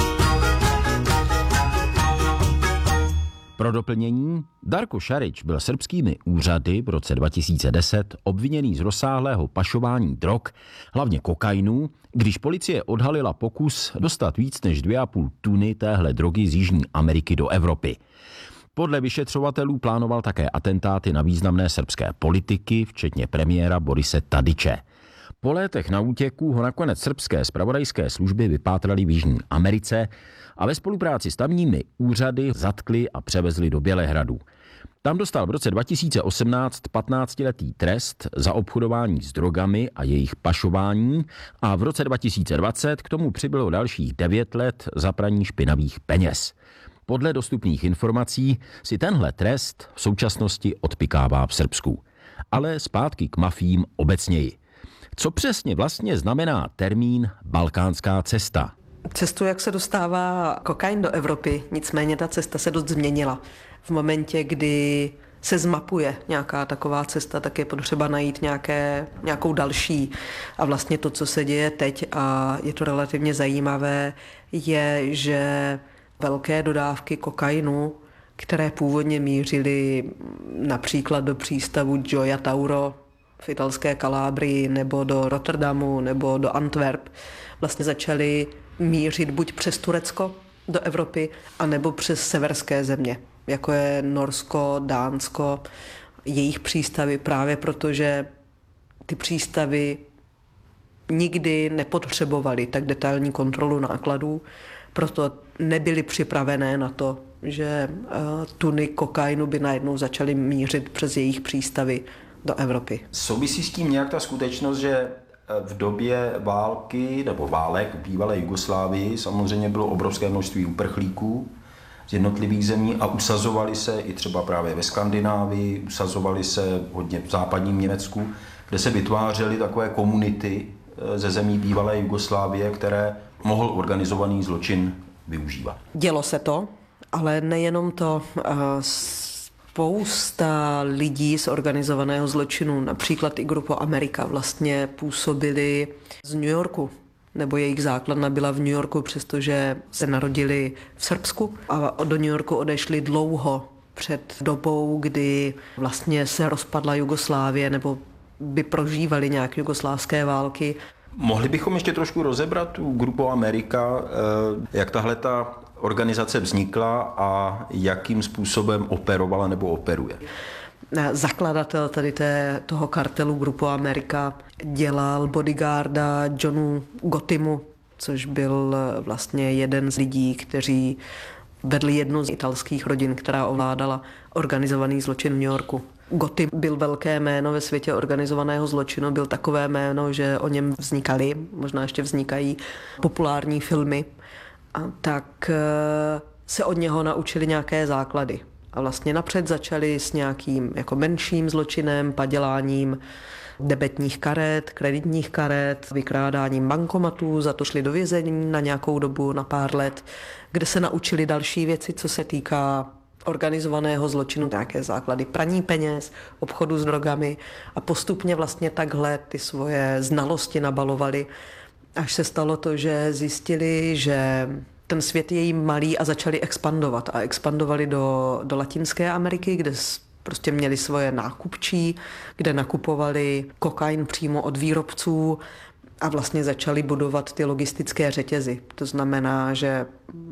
Pro doplnění, Darko Šarić byl srbskými úřady v roce dva tisíce deset obviněný z rozsáhlého pašování drog, hlavně kokainu, když policie odhalila pokus dostat víc než dvě a půl tuny téhle drogy z Jižní Ameriky do Evropy. Podle vyšetřovatelů plánoval také atentáty na významné srbské politiky, včetně premiéra Borise Tadiče. Po létech na útěku ho nakonec srbské zpravodajské služby vypátraly v Jižní Americe a ve spolupráci s tamními úřady zatkli a převezli do Bělehradu. Tam dostal v roce dva tisíce osmnáct patnáctiletý trest za obchodování s drogami a jejich pašování a v roce dva tisíce dvacet k tomu přibylo dalších devět let za praní špinavých peněz. Podle dostupných informací si tenhle trest v současnosti odpykává v Srbsku. Ale zpátky k mafiím obecněji. Co přesně vlastně znamená termín balkánská cesta? Cestu, jak se dostává kokain do Evropy, nicméně ta cesta se dost změnila. V momentě, kdy se zmapuje nějaká taková cesta, tak je potřeba najít nějaké, nějakou další. A vlastně to, co se děje teď, a je to relativně zajímavé, je, že velké dodávky kokainu, které původně mířily například do přístavu Gioia Tauro v italské Kalábrii nebo do Rotterdamu nebo do Antwerp, vlastně začaly mířit buď přes Turecko do Evropy, anebo přes severské země, jako je Norsko, Dánsko, jejich přístavy, právě protože ty přístavy nikdy nepotřebovaly tak detailní kontrolu nákladů, proto nebyly připravené na to, že tuny kokainu by najednou začaly mířit přes jejich přístavy do Evropy. Souvisí s tím nějak ta skutečnost, že v době války nebo válek v bývalé Jugoslávii samozřejmě bylo obrovské množství uprchlíků z jednotlivých zemí a usazovali se i třeba právě ve Skandinávii, usazovali se hodně v západním Německu, kde se vytvářely takové komunity ze zemí bývalé Jugoslávie, které mohl organizovaný zločin využívat. Dělo se to, ale nejenom to. Spousta lidí z organizovaného zločinu, například i Grupo America, vlastně působili z New Yorku, nebo jejich základna byla v New Yorku, přestože se narodili v Srbsku a do New Yorku odešli dlouho před dobou, kdy vlastně se rozpadla Jugoslávie nebo by prožívali nějaké jugoslávské války. Mohli bychom ještě trošku rozebrat tu Grupo America, jak tahle ta organizace vznikla a jakým způsobem operovala nebo operuje? Zakladatel tady té, toho kartelu Grupo America dělal bodyguarda Johnu Gottimu, což byl vlastně jeden z lidí, kteří vedli jednu z italských rodin, která ovládala organizovaný zločin v New Yorku. Gotti byl velké jméno ve světě organizovaného zločinu, byl takové jméno, že o něm vznikaly, možná ještě vznikají populární filmy, a tak se od něho naučili nějaké základy. A vlastně napřed začali s nějakým jako menším zločinem, paděláním debetních karet, kreditních karet, vykrádáním bankomatů, za to šli do vězení na nějakou dobu, na pár let, kde se naučili další věci, co se týká organizovaného zločinu, nějaké základy praní peněz, obchodu s drogami a postupně vlastně takhle ty svoje znalosti nabalovali, až se stalo to, že zjistili, že ten svět je jim malý a začali expandovat a expandovali do, do Latinské Ameriky, kde prostě měli svoje nákupčí, kde nakupovali kokain přímo od výrobců a vlastně začali budovat ty logistické řetězy. To znamená, že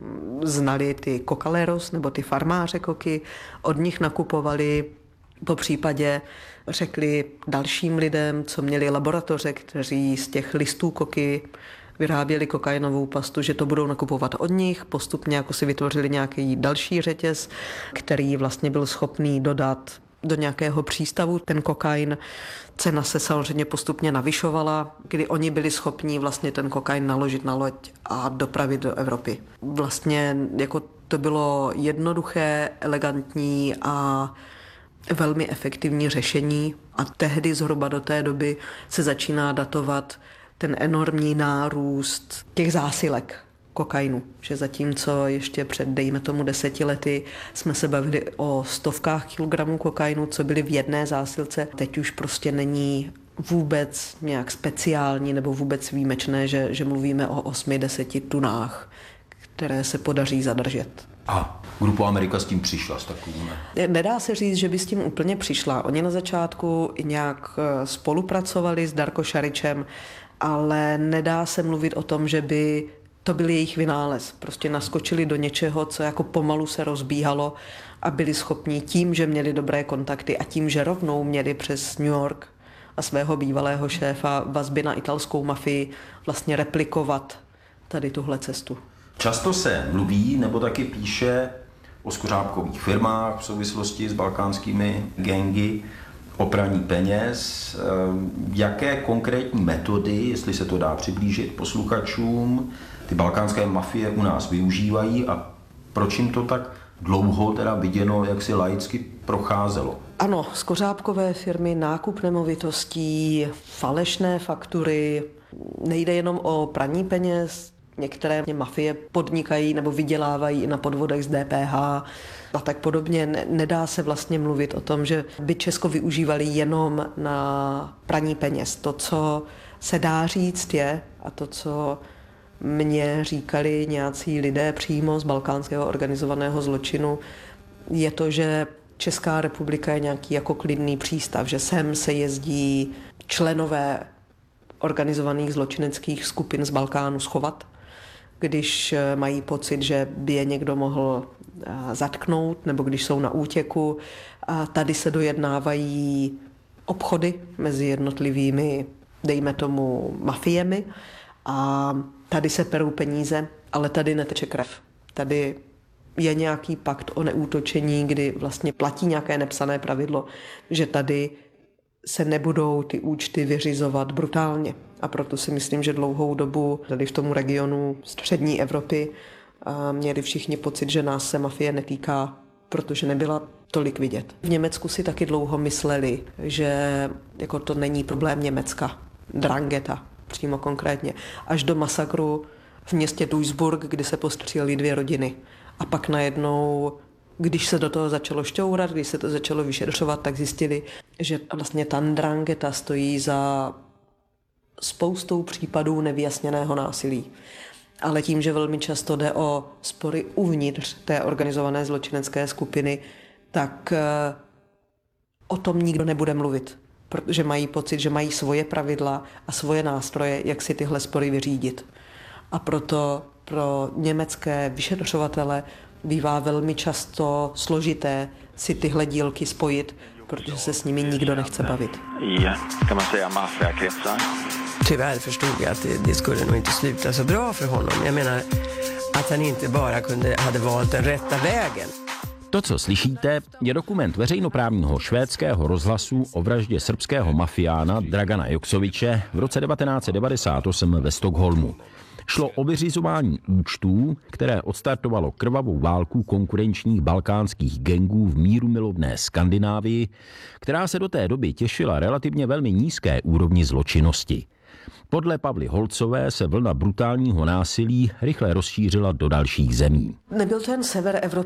znali ty kokaleros nebo ty farmáře koky, od nich nakupovali, po případě řekli dalším lidem, co měli laboratoře, kteří z těch listů koky vyráběli kokainovou pastu, že to budou nakupovat od nich. Postupně jako si vytvořili nějaký další řetěz, který vlastně byl schopný dodat do nějakého přístavu ten kokain. Cena se samozřejmě postupně navyšovala, kdy oni byli schopni vlastně ten kokain naložit na loď a dopravit do Evropy. Vlastně jako to bylo jednoduché, elegantní a velmi efektivní řešení a tehdy zhruba do té doby se začíná datovat ten enormní nárůst těch zásilek kokainu. Že zatímco ještě před, dejme tomu, deseti lety jsme se bavili o stovkách kilogramů kokainu, co byly v jedné zásilce, teď už prostě není vůbec nějak speciální nebo vůbec výjimečné, že, že mluvíme o osmi, deseti tunách, které se podaří zadržet. A Grupa Amerika s tím přišla, s takovým? Nedá se říct, že by s tím úplně přišla. Oni na začátku nějak spolupracovali s Darko Šaričem, ale nedá se mluvit o tom, že by to byl jejich vynález. Prostě naskočili do něčeho, co jako pomalu se rozbíhalo a byli schopni tím, že měli dobré kontakty a tím, že rovnou měli přes New York a svého bývalého šéfa vazby na italskou mafii vlastně replikovat tady tuhle cestu. Často se mluví nebo taky píše o skořápkových firmách v souvislosti s balkánskými gangy, o praní peněz. Jaké konkrétní metody, jestli se to dá přiblížit posluchačům, ty balkánské mafie u nás využívají a proč jim to tak dlouho teda viděno, jak si laicky procházelo? Ano, skořápkové firmy, nákup nemovitostí, falešné faktury, nejde jenom o praní peněz, některé mafie podnikají nebo vydělávají i na podvodech z D P H a tak podobně. Nedá se vlastně mluvit o tom, že by Česko využívali jenom na praní peněz. To, co se dá říct je, a to, co mě říkali nějací lidé přímo z balkánského organizovaného zločinu, je to, že Česká republika je nějaký jako klidný přístav, že sem se jezdí členové organizovaných zločineckých skupin z Balkánu schovat, když mají pocit, že by je někdo mohl zatknout, nebo když jsou na útěku. A tady se dojednávají obchody mezi jednotlivými, dejme tomu, mafiemi a tady se perou peníze, ale tady neteče krev. Tady je nějaký pakt o neútočení, kdy vlastně platí nějaké nepsané pravidlo, že tady se nebudou ty účty vyřizovat brutálně. A proto si myslím, že dlouhou dobu tady v tom regionu střední Evropy měli všichni pocit, že nás se mafie netýká, protože nebyla tolik vidět. V Německu si taky dlouho mysleli, že jako to není problém Německa, Drangheta přímo konkrétně, až do masakru v městě Duisburg, kdy se postřílely dvě rodiny. A pak najednou, když se do toho začalo šťourat, když se to začalo vyšetřovat, tak zjistili, že vlastně ta Drangheta stojí za spoustou případů nevyjasněného násilí. Ale tím, že velmi často jde o spory uvnitř té organizované zločinecké skupiny, tak o tom nikdo nebude mluvit, protože mají pocit, že mají svoje pravidla a svoje nástroje, jak si tyhle spory vyřídit. A proto pro německé vyšetřovatele bývá velmi často složité si tyhle dílky spojit, protože se s nimi nikdo nechce bavit. Tyvärr förstod jag att det, det skulle nog inte sluta så bra för honom. Jag menar, Att han inte bara kunde, hade valt den rätta vägen. To, co slyšíte, je dokument veřejnoprávního švédského rozhlasu o vraždě srbského mafiána Dragana Joksoviče v roce devatenáct set devadesát osm ve Stockholmu. Šlo o vyřizování účtů, které odstartovalo krvavou válku konkurenčních balkánských gangů v mírumilovné Skandinávii, která se do té doby těšila relativně velmi nízké úrovni zločinnosti. Podle Pavly Holcové se vlna brutálního násilí rychle rozšířila do dalších zemí. Nebyl to jen sever Evropy.